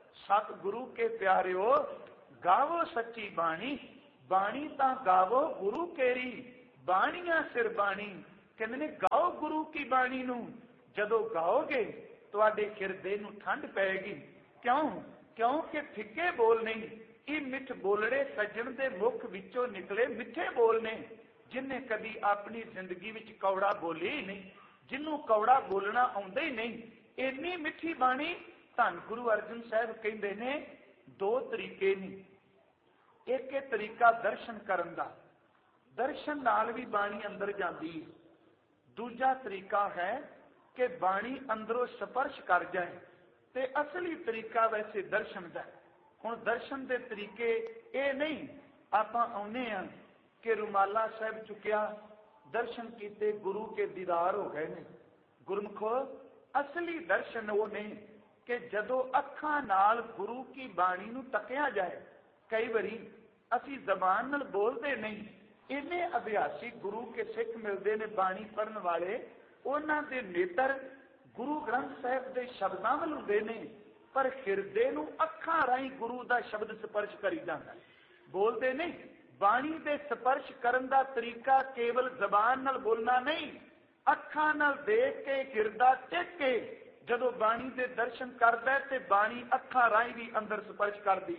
सतगुरु के प्यारे हो, गावो सच्ची बाणी, बाणी ता गावो गुरु केरी, बाणियां सिर बाणी। कहते ने गाओ गुरु की बाणी नू, ਜਦੋਂ ਗਾਓਗੇ ਤੁਹਾਡੇ ਹਿਰਦੇ ਨੂੰ ਠੰਡ ਪਏਗੀ। ਕਿਉਂ? ਕਿਉਂਕਿ ਫਿੱਕੇ ਬੋਲ ਨਹੀਂ, ਇਹ ਮਿੱਠ ਬੋਲੜੇ ਸੱਜਣ ਦੇ ਮੁਖ ਵਿੱਚੋਂ ਨਿਕਲੇ ਮਿੱਠੇ ਬੋਲ ਨੇ। ਜਿਹਨੇ ਕਦੀ ਆਪਣੀ ਜ਼ਿੰਦਗੀ ਵਿੱਚ ਕੌੜਾ ਬੋਲੇ ਹੀ ਨਹੀਂ, ਜਿਹਨੂੰ ਕੌੜਾ ਬੋਲਣਾ ਆਉਂਦਾ ਹੀ ਨਹੀਂ, ਇੰਨੀ ਮਿੱਠੀ ਬਾਣੀ। ਧੰਨ ਗੁਰੂ ਅਰਜਨ ਸਾਹਿਬ ਕਹਿੰਦੇ ਨੇ ਦੋ ਤਰੀਕੇ ਨੇ। ਇੱਕ ਇਹ ਤਰੀਕਾ ਦਰਸ਼ਨ ਕਰਨ ਦਾ, ਦਰਸ਼ਨ ਨਾਲ ਵੀ ਬਾਣੀ ਅੰਦਰ ਜਾਂਦੀ ਹੈ। ਦੂਜਾ ਤਰੀਕਾ ਹੈ ਕਿ ਬਾਣੀ ਅੰਦਰੋਂ ਸਪਰਸ਼ ਕਰ ਜਾਏ, ਤੇ ਅਸਲੀ ਤਰੀਕਾ ਵੈਸੇ ਦਰਸ਼ਨ ਦਾ। ਹੁਣ ਦਰਸ਼ਨ ਦੇ ਤਰੀਕੇ ਇਹ ਨਹੀਂ ਆਪਾਂ ਆਉਂਦੇ ਹਾਂ ਕਿ ਰੁਮਾਲਾ ਸਾਹਿਬ ਚੁੱਕਿਆ, ਦਰਸ਼ਨ ਕੀਤੇ, ਗੁਰੂ ਕੇ ਦੀਦਾਰ ਹੋ ਗਏ ਨੇ। ਗੁਰਮੁਖੋ, ਅਸਲੀ ਦਰਸ਼ਨ ਉਹ ਨਹੀਂ ਕਿ ਜਦੋਂ ਅੱਖਾਂ ਨਾਲ ਗੁਰੂ ਕੀ ਬਾਣੀ ਨੂੰ ਤੱਕਿਆ ਜਾਏ। ਕਈ ਵਾਰੀ ਅਸੀਂ ਜ਼ਬਾਨ ਨਾਲ ਬੋਲਦੇ ਨਹੀਂ, ਇੰਨੇ ਅਭਿਆਸੀ ਗੁਰੂ ਕੇ ਸਿੱਖ ਮਿਲਦੇ ਨੇ ਬਾਣੀ ਪੜ੍ਹਨ ਵਾਲੇ, ਉਹਨਾਂ ਦੇ ਨੇਤਰ ਗੁਰੂ ਗ੍ਰੰਥ ਸਾਹਿਬ ਦੇ ਸ਼ਬਦਾਂ ਵੱਲ ਹੁੰਦੇ ਨੇ, ਪਰ ਹਿਰਦੇ ਨੂੰ ਅੱਖਾਂ ਰਾਹੀਂ ਗੁਰੂ ਦਾ ਸ਼ਬਦ ਸਪਰਸ਼ ਕਰੀ ਜਾਂਦਾ। ਬੋਲਦੇ ਨਹੀਂ। ਬਾਣੀ ਦੇ ਸਪਰਸ਼ ਕਰਨ ਦਾ ਤਰੀਕਾ ਕੇਵਲ ਜ਼ਬਾਨ ਨਾਲ ਬੋਲਣਾ ਨਹੀਂ, ਅੱਖਾਂ ਨਾਲ ਦੇਖ ਕੇ, ਹਿਰਦਾ ਟੇਕ ਕੇ ਜਦੋਂ ਬਾਣੀ ਦੇ ਦਰਸ਼ਨ ਕਰਦਾ ਤੇ ਬਾਣੀ ਅੱਖਾਂ ਰਾਹੀਂ ਵੀ ਅੰਦਰ ਸਪਰਸ਼ ਕਰਦੀ।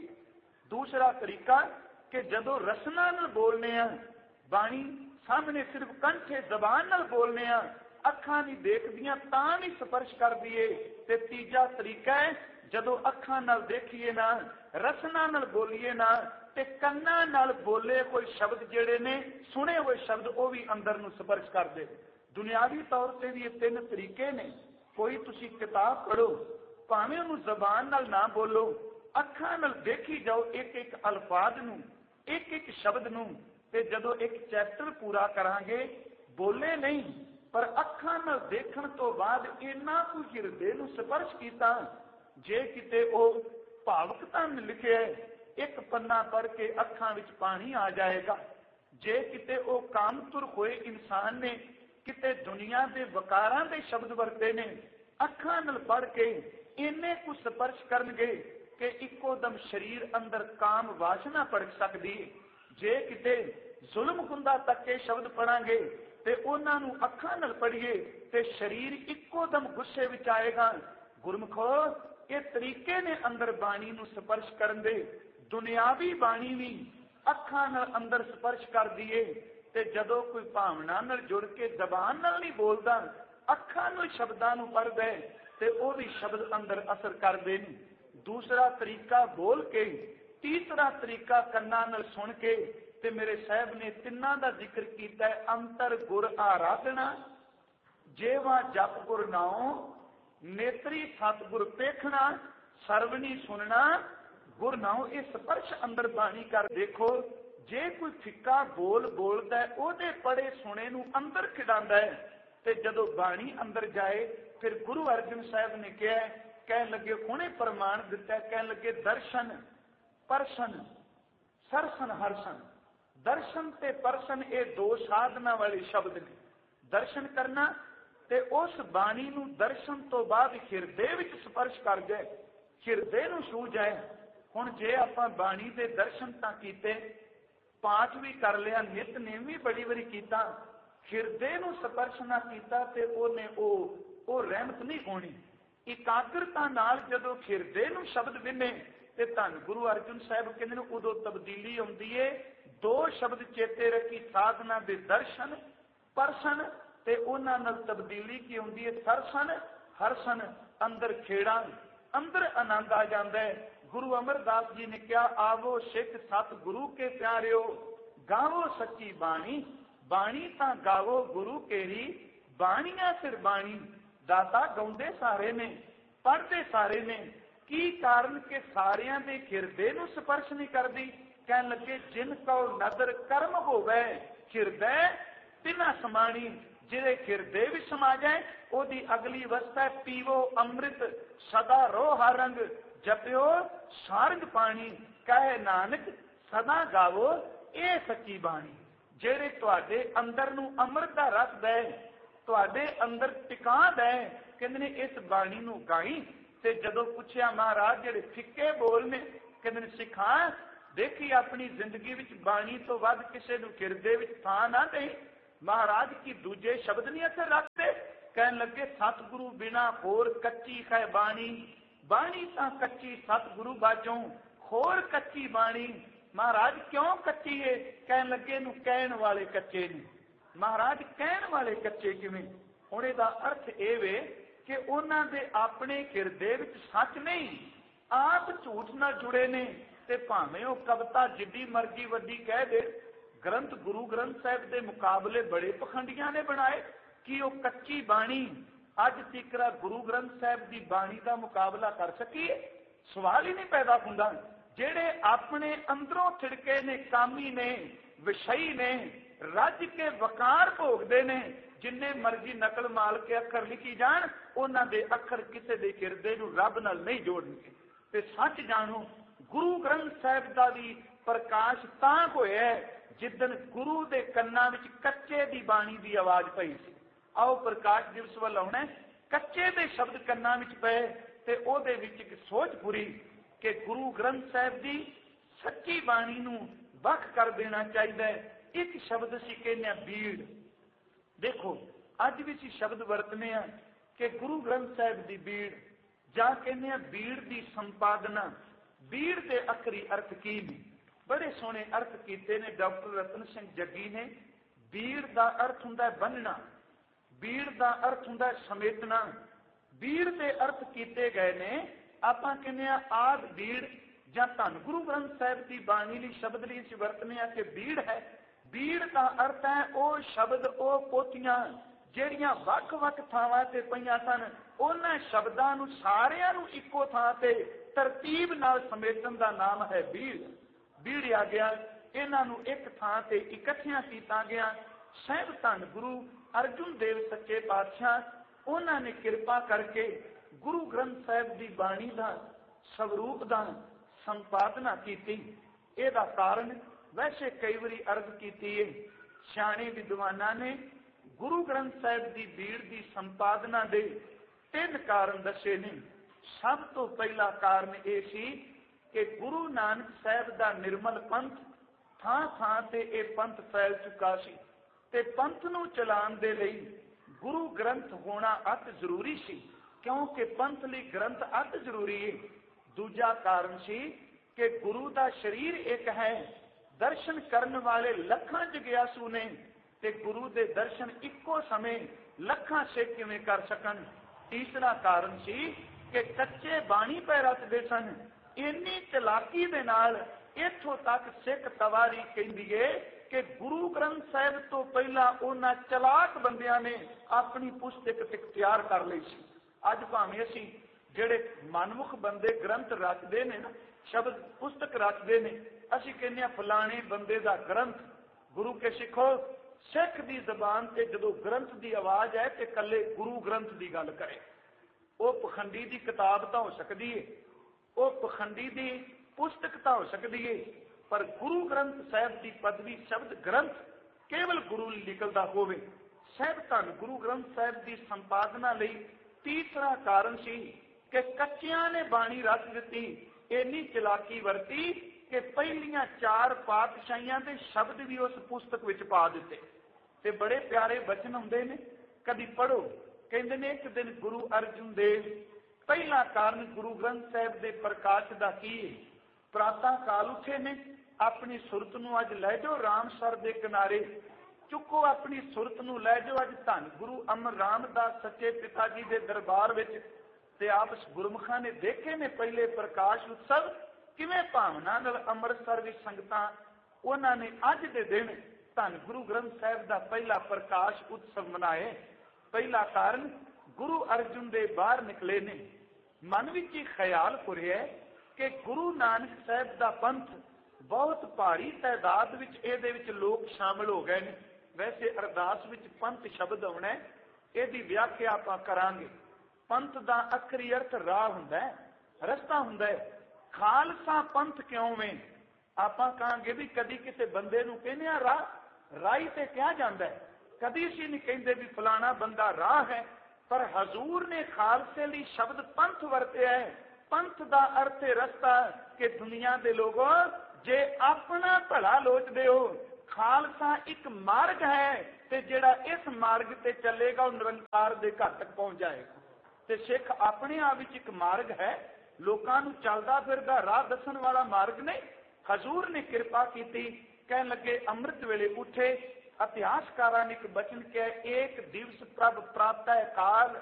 ਦੂਸਰਾ ਤਰੀਕਾ ਕਿ ਜਦੋਂ ਰਸਨਾ ਨਾਲ ਬੋਲਨੇ ਆ, ਬਾਣੀ ਸਾਹਮਣੇ ਸਿਰਫ ਕੰਠੇ ਜ਼ਬਾਨ ਨਾਲ ਬੋਲਨੇ ਆ, ਅੱਖਾਂ ਨਹੀਂ ਦੇਖਦੀਆਂ ਤਾਂ ਵੀ ਸਪਰਸ਼ ਕਰਦੀ ਏ। ਤੇ ਤੀਜਾ ਤਰੀਕਾ ਹੈ ਜਦੋਂ ਅੱਖਾਂ ਨਾਲ ਦੇਖੀਏ ਨਾ, ਰਸਨਾ ਨਾਲ ਬੋਲੀਏ ਨਾ, ਤੇ ਕੰਨਾਂ ਨਾਲ ਬੋਲੇ ਕੋਈ ਸ਼ਬਦ ਜਿਹੜੇ ਨੇ, ਸੁਣੇ ਹੋਏ ਸ਼ਬਦ, ਉਹ ਵੀ ਅੰਦਰ ਨੂੰ ਸਪਰਸ਼ ਕਰਦੇ। ਦੁਨਿਆਵੀ ਤੌਰ ਤੇ ਵੀ ਇਹ ਤਿੰਨ ਤਰੀਕੇ ਨੇ। ਕੋਈ ਤੁਸੀਂ ਕਿਤਾਬ ਪੜ੍ਹੋ, ਭਾਵੇਂ ਉਹਨੂੰ ਜ਼ਬਾਨ ਨਾਲ ਨਾ ਬੋਲੋ, ਅੱਖਾਂ ਨਾਲ ਦੇਖੀ ਜਾਓ ਇੱਕ ਇੱਕ ਅਲਫਾਜ਼ ਨੂੰ, ਇੱਕ ਇੱਕ ਸ਼ਬਦ ਨੂੰ, ਤੇ ਜਦੋਂ ਇੱਕ ਚੈਪਟਰ ਪੂਰਾ ਕਰਾਂਗੇ, ਬੋਲੇ ਨਹੀਂ ਪਰ ਅੱਖਾਂ ਨਾਲ ਦੇਖਣ ਤੋਂ ਬਾਅਦ ਇੰਨਾ ਕੁ ਹਿਰਦੇ ਨੂੰ ਸਪਰਸ਼ ਕੀਤਾ, ਜੇ ਕਿਤੇ ਉਹ ਭਾਵੁਕਤਾ ਨੇ ਲਿਖਿਆ, ਇੱਕ ਪੰਨਾ ਪੜ੍ਹ ਕੇ ਅੱਖਾਂ ਵਿੱਚ ਪਾਣੀ ਆ ਜਾਏਗਾ। ਜੇ ਕਿਤੇ ਉਹ ਕਾਮਤੁਰ ਹੋਏ ਇਨਸਾਨ ਨੇ, ਕਿਤੇ ਦੁਨੀਆ ਦੇ ਵਕਾਰਾਂ ਦੇ ਸ਼ਬਦ ਵਰਤੇ ਨੇ, ਅੱਖਾਂ ਨਾਲ ਪੜ੍ਹ ਕੇ ਇੰਨੇ ਕੁ ਸਪਰਸ਼ ਕਰਨਗੇ ਕਿ ਇੱਕੋ ਦਮ ਸਰੀਰ ਅੰਦਰ ਕਾਮ ਵਾਸ਼ਨਾ ਭੜਕ ਸਕਦੀ। ਜੇ ਕਿਤੇ ਜ਼ੁਲਮ ਹੁੰਦਾ ਤੱਕ ਕੇ ਸ਼ਬਦ ਪੜਾਂਗੇ ਤੇ ਉਹਨਾਂ ਨੂੰ ਅੱਖਾਂ ਨਾਲ ਪੜ੍ਹੀਏ ਤੇ ਸਰੀਰ ਇੱਕੋ ਦਮ ਗੁੱਸੇ ਵਿੱਚ ਆਏਗਾ। ਗੁਰਮੁਖੋ, ਇਹ ਤਰੀਕੇ ਨੇ ਅੰਦਰ ਬਾਣੀ ਨੂੰ ਸਪਰਸ਼ ਕਰਨ ਦੇ। ਦੁਨਿਆਵੀ ਬਾਣੀ ਵੀ ਅੱਖਾਂ ਨਾਲ ਅੰਦਰ ਸਪਰਸ਼ ਕਰਦੀ ਏ, ਤੇ ਜਦੋਂ ਕੋਈ ਭਾਵਨਾ ਨਾਲ ਜੁੜ ਕੇ ਜ਼ਬਾਨ ਨਾਲ ਨਹੀਂ ਬੋਲਦਾ, ਅੱਖਾਂ ਨਾਲ ਸ਼ਬਦਾਂ ਨੂੰ ਪੜ੍ਹਦਾ ਤੇ ਉਹ ਵੀ ਸ਼ਬਦ ਅੰਦਰ ਅਸਰ ਕਰਦੇ ਨੇ। ਦੂਸਰਾ ਤਰੀਕਾ ਬੋਲ ਕੇ, ਤੀਸਰਾ ਤਰੀਕਾ ਕੰਨਾਂ ਨਾਲ ਸੁਣ ਕੇ। ਤੇ ਮੇਰੇ ਸਾਹਿਬ ਨੇ ਤਿੰਨਾਂ ਦਾ ਜ਼ਿਕਰ ਕੀਤਾ ਹੈ। ਅੰਤਰ ਗੁਰ ਆਰਾਧਨਾ, ਜੇਵਾ ਜਪ ਗੁਰ ਨਾਉ, ਨੇਤਰੀ ਸਤਿਗੁਰ ਪੇਖਣਾ, ਸਰਵਣੀ ਸੁਣਨਾ ਗੁਰ ਨਾਉ। ਇਹ ਸਪਰਸ਼ ਅੰਦਰ ਬਾਣੀ ਕਰ ਦੇਖੋ। ਜੇ ਕੋਈ ਫਿੱਕਾ ਬੋਲ ਬੋਲਦਾ, ਉਹਦੇ ਪੜੇ ਸੁਣੇ ਨੂੰ ਅੰਦਰ ਖਿਡਾਉਂਦਾ ਹੈ, ਤੇ ਜਦੋਂ ਬਾਣੀ ਅੰਦਰ ਜਾਏ, ਫਿਰ ਗੁਰੂ ਅਰਜਨ ਸਾਹਿਬ ਨੇ ਕਿਹਾ, ਕਹਿਣ ਲੱਗੇ, ਹੁਣੇ ਪ੍ਰਮਾਣ ਦਿੱਤਾ, ਕਹਿਣ ਲੱਗੇ ਦਰਸ਼ਨ ਪਰਸ਼ਨ ਸਰਸਨ ਹਰਸਨ। ਦਰਸ਼ਨ ਤੇ ਪਰਸ਼ਨ ਇਹ ਦੋ ਸਾਧਨਾ ਵਾਲੇ ਸ਼ਬਦ ਨੇ। ਦਰਸ਼ਨ ਕਰਨਾ ਤੇ ਉਸ ਬਾਣੀ ਨੂੰ ਦਰਸ਼ਨ ਤੋਂ ਬਾਅਦ ਹਿਰਦੇ ਵਿੱਚ ਸਪਰਸ਼ ਕਰ ਜਾਏ, ਹਿਰਦੇ ਨੂੰ ਛੂਹ ਜਾਏ। ਹੁਣ ਜੇ ਆਪਾਂ ਬਾਣੀ ਦੇ ਦਰਸ਼ਨ ਤਾਂ ਕੀਤੇ, ਪਾਠ ਵੀ ਕਰ ਲਿਆ, ਨਿਤਨੇਮ ਵੀ ਬੜੀ ਵਾਰੀ ਕੀਤਾ, ਹਿਰਦੇ ਨੂੰ ਸਪਰਸ਼ ਨਾ ਕੀਤਾ ਤੇ ਉਹਨੇ ਉਹ ਰਹਿਮਤ ਨਹੀਂ ਹੋਣੀ। ਇਕਾਗਰਤਾ ਨਾਲ ਜਦੋਂ ਹਿਰਦੇ ਨੂੰ ਸ਼ਬਦ ਵਿਨੇ ਤੇ ਧੰਨ ਗੁਰੂ ਅਰਜਨ ਸਾਹਿਬ ਕਹਿੰਦੇ ਨੇ ਉਦੋਂ ਤਬਦੀਲੀ ਆਉਂਦੀ ਏ। ਦੋ ਸ਼ਬਦ ਚੇਤੇ ਰੱਖੀ, ਸਾਧਨਾ ਦੇ ਦਰਸ਼ਨ ਪਰਸ਼ਨ, ਤੇ ਉਹਨਾਂ ਨਾਲ ਤਬਦੀਲੀ ਕੀ ਹੁੰਦੀ ਹੈ, ਸਰਸਨ ਹਰਸਨ। ਅੰਦਰ ਖੇੜਾ, ਅੰਦਰ ਆਨੰਦ ਆ ਜਾਂਦਾ ਹੈ। ਗੁਰੂ ਅਮਰਦਾਸ ਜੀ ਨੇ ਕਿਹਾ, ਆਵੋ ਸਿੱਖ ਸਤ ਗੁਰੂ ਕੇ ਪਿਆਰਿਓ, ਗਾਵੋ ਸੱਚੀ ਬਾਣੀ, ਬਾਣੀ ਤਾਂ ਗਾਵੋ ਗੁਰੂ ਕੇਰੀ, ਬਾਣੀਆਂ ਸਿਰ ਬਾਣੀ। ਦਾਤਾ ਗਾਉਂਦੇ ਸਾਰੇ ਨੇ, ਪੜ੍ਹਦੇ ਸਾਰੇ ਨੇ। ਕੀ ਕਾਰਨ ਕਿ ਸਾਰਿਆਂ ਦੇ ਹਿਰਦੇ ਨੂੰ ਸਪਰਸ਼ ਨਹੀਂ ਕਰਦੀ। ਕਹਿਣ ਲੱਗੇ, ਜਿਨ ਕਉ ਨਦਰ ਕਰਮ ਹੋਵੇ, ਹਿਰਦੈ ਤਿਨਾ ਸਮਾਣੀ। ਜਿਹਦੇ ਹਿਰਦੇ ਵਿੱਚ ਸਮਾ ਜਾਏ, ਉਹਦੀ ਅਗਲੀ ਅਵਸਥਾ ਹੈ, ਪੀਵੋ ਅੰਮ੍ਰਿਤ ਸਦਾ ਰੋ ਹਰ ਰੰਗ, ਜਪਿਓ ਸਾਰੰਗ ਪਾਣੀ। ਕਹੇ ਨਾਨਕ ਸਦਾ ਗਾਵੋ ਇਹ ਸੱਚੀ ਬਾਣੀ। ਜਿਹੜੇ ਤੁਹਾਡੇ ਅੰਦਰ ਨੂੰ ਅੰਮ੍ਰਿਤ ਦਾ ਰਸ ਦੇ, ਤੁਹਾਡੇ ਅੰਦਰ ਟਿਕਾ ਦੇ, ਕਹਿੰਦੇ ਨੇ ਇਸ ਬਾਣੀ ਨੂੰ ਗਾਈ। ਤੇ ਜਦੋਂ ਪੁੱਛਿਆ ਮਹਾਰਾਜ ਜਿਹੜੇ ਫਿੱਕੇ ਬੋਲ ਨੇ, ਕਹਿੰਦੇ ਨੇ ਸਿੱਖਾਂ ਦੇਖੀ ਆਪਣੀ ਜ਼ਿੰਦਗੀ ਵਿੱਚ ਬਾਣੀ ਤੋਂ ਵੱਧ ਕਿਸੇ ਨੂੰ ਹਿਰਦੇ ਵਿੱਚ ਥਾਂ ਨਾ ਦੇ। ਮਹਾਰਾਜ ਕੀ ਦੂਜੇ ਸ਼ਬਦ ਨਹੀਂ ਅਸਰ ਰੱਖਦੇ। कहन लगे सतगुरु बिना होर कच्ची है बाणी, बाणी तां कच्ची सतगुरु बाजों होर कच्ची बाणी। महाराज क्यों कच्ची है? कहन लगे नूं कहण वाले कच्चे ने। महाराज कहण वाले कच्चे किवें? हुण इहदा अर्थ इह वे कि उन्हां दे अपने हिरदे विच सच नहीं, आप झूठ नाल जुड़े ने। ते भावें ओह कविता जिड्डी मर्जी वड्डी कह दे, ग्रंथ गुरु ग्रंथ साहिब के मुकाबले बड़े पखंडियां ने बनाए कि वह कच्ची बाणी अज तिकरा गुरु ग्रंथ साहिब की बाणी का मुकाबला कर सकीए? सवाल ही नहीं पैदा हुंदा। जेड़े अपने अंदरों थिड़के ने, कामी ने, विषयी ने, रज के वकार भोगते ने, जिन्ने मर्जी नकल माल के अखर लिखी जान, उन्हां दे अखर किसी के हिरदे नूं रब नाल नहीं जोड़नगे। ते सच जानो गुरु ग्रंथ साहिब का भी प्रकाश तां होया जिदन गुरु दे कन्नां विच कच्चे दी बाणी दी आवाज पई सी। आओ प्रकाश दिवस वल आउणा, कच्चे दे शब्द कन्नां विच पए ते ओहदे विच इक सोच पुरी कि गुरु ग्रंथ साहिब दी सच्ची बाणी नूं वख कर देना चाहिए। एक शब्द असीं कहने बीड़। देखो अज भी असीं शब्द वरतने आ कि गुरु ग्रंथ साहिब दी बीड़, जां कहने बीड़ दी संपादना। बीड़ दे अखरी अर्थ की ने? बड़े सोहने अर्थ कीते ने डॉक्टर रतन सिंह जग्गी ने। बीड़ दा अर्थ हुंदा है बन्नना, बीड़ दा अर्थ हुंदा है समेटना। बीड़ दे अर्थ कीते गए ने, आपां कहने आद बीड़ जां धन गुरु ग्रंथ साहिब की बाणी लई शब्द लई असीं वरतने आ कि बीड़ है। बीड़ का अर्थ है वह शब्द, वह पोथियां ਜਿਹੜੀਆਂ ਵੱਖ-ਵੱਖ ਥਾਵਾਂ ਤੇ ਪਈਆਂ ਸਨ, ਉਹਨਾਂ ਸ਼ਬਦਾਂ ਨੂੰ ਸਾਰਿਆਂ ਨੂੰ ਇੱਕੋ ਥਾਂ ਤੇ ਤਰਤੀਬ ਨਾਲ ਸਮੇਟਣ ਦਾ ਨਾਮ ਹੈ ਬੀੜ। ਬੀੜਿਆ ਗਿਆ, ਇਹਨਾਂ ਨੂੰ ਇੱਕ ਥਾਂ ਤੇ ਇਕੱਠਿਆਂ ਕੀਤਾ ਗਿਆ। ਸਾਹਿਬ ਧੰਨ ਗੁਰੂ ਅਰਜੁਨ ਦੇਵ ਸੱਚੇ ਪਾਤਸ਼ਾਹ, ਉਹਨਾਂ ਨੇ ਕਿਰਪਾ ਕਰਕੇ ਗੁਰੂ ਗ੍ਰੰਥ ਸਾਹਿਬ ਦੀ ਬਾਣੀ ਦਾ ਸਵਰੂਪ ਦਾ ਸੰਪਾਦਨਾ ਕੀਤੀ। ਇਹਦਾ ਕਾਰਨ ਵੈਸੇ ਕਈ ਵਾਰੀ ਅਰਜ਼ ਕੀਤੀ ਹੈ, ਸਿਆਣੇ ਵਿਦਵਾਨਾਂ ਨੇ गुरु ग्रंथ साहिब की बीड़ की संपादना के 3 कारण दसे ने। सब तो पहला कारण यह सी कि गुरु नानक साहिब का निर्मल पंथ थां थां ते यह पंथ फैल चुका सी ते पंथ नूं चलाउण दे लई गुरु ग्रंथ होना अत जरूरी सी, क्योंकि पंथ लई ग्रंथ अत जरूरी है। दूजा कारण सी कि गुरु का शरीर एक है, दर्शन करने वाले लखां जग्यासू ने ते गुरु दे दर्शन इक्को समय लखां सिख किवें कर सकन। तीसरा कारण सी कि कच्चे बाणी पै रचदे सन। इन्नी चलाकी दे नाल इत्थों तक सिख तवारी कहंदी है कि गुरु ग्रंथ साहिब तो पहला उन्हां चलाक बंदियां ने अपनी पुस्तक तैयार कर लई सी। अज भावें असीं जिहड़े मनमुख बंदे ग्रंथ रचदे ने ना, शब्द पुस्तक रचदे ने, असीं कहने फलाणे बंदे दा ग्रंथ। गुरु के सिखो सिख की जबान से जो ग्रंथ की आवाज है तो कले गुरु ग्रंथ की गल करे। वह पखंडी की किताब तो हो सकती है, वह पखंडी की पुस्तक तो हो सकती है, पर गुरु ग्रंथ साहिब की पदवी शब्द ग्रंथ केवल गुरु निकलता होवे। साहिब धन गुरु ग्रंथ साहिब की संपादना लई तीसरा कारण सी कि कच्चियां ने बाणी रच दी। इन्नी चलाकी वरती कि पहलियां 4 पातशाहियां के शब्द भी उस पुस्तक विच पा दिते। ते बड़े प्यारे बचन हुंदे ने, कदी पढ़ो। कहंदे ने एक दिन गुरु अर्जुन देव, पहला कारण गुरु ग्रंथ साहिब के प्रकाश का की है। प्रातः काल उठे ने, अपनी सुरत नूं अज लै जाओ रामसर के किनारे, चुको अपनी सुरत नूं लै जाओ अज धन गुरु अमर रामदास सच्चे पिता जी के दरबार विच। ते आप गुरमुखां ने देखे ने पहले प्रकाश उत्सव किवें भावना नाल अमृतसर विच संगतां उन्हां ने अज दे दिन धन गुरु ग्रंथ साहिब का पहला प्रकाश उत्सव मनाए। पहला कारण गुरु अर्जुन दे बाहर निकले ने। मन विच ख्याल फुरिया कि गुरु नानक साहिब का पंथ बहुत भारी तादाद विच इहदे विच लोग शामिल हो गए ने। वैसे अरदास विच पंथ शब्द आउणा है, इहदी व्याख्या आपां करांगे। पंथ का अखरी अर्थ राह हुंदा है, रस्ता हुंदा है। खालसा पंथ क्यों में? आपां कहांगे भी कदी किसी बंदे नूं कहने राह, राही ते क्या जांदा है, कदी असीं नहीं कहंदे भी फलाना बंदा राह है। पर हजूर ने खालसे लई शब्द पंथ वरतिया है। पंथ का अर्थ है रस्ता। कि दुनिया के लोगों जे अपना भला लोचदे हो, ਖਾਲਸਾ ਇੱਕ ਮਾਰਗ ਹੈ ਤੇ ਜਿਹੜਾ ਇਸ ਮਾਰਗ ਤੇ ਚੱਲੇਗਾ ਉਹ ਨਿਰੰਕਾਰ ਦੇ ਘਰ ਤੱਕ ਪਹੁੰਚ ਜਾਏਗਾ। ਤੇ ਸਿੱਖ ਆਪਣੇ ਆਪ ਵਿੱਚ ਇੱਕ ਮਾਰਗ ਹੈ, ਲੋਕਾਂ ਨੂੰ ਚੱਲਦਾ ਫਿਰਦਾ ਰਾਹ ਦੱਸਣ ਵਾਲਾ ਮਾਰਗ ਨਹੀਂ। ਹਜ਼ੂਰ ਨੇ ਕਿਰਪਾ ਕੀਤੀ, ਕਹਿਣ ਲੱਗੇ ਅੰਮ੍ਰਿਤ ਵੇਲੇ ਉੱਠੇ। ਇਤਿਹਾਸਕਾਰਾਂ ਨੇ ਇੱਕ ਬਚਨ ਕਿਹਾ, ਏਕ ਦਿਵਸ ਪ੍ਰਭ ਪ੍ਰਾਤः ਕਾਲ,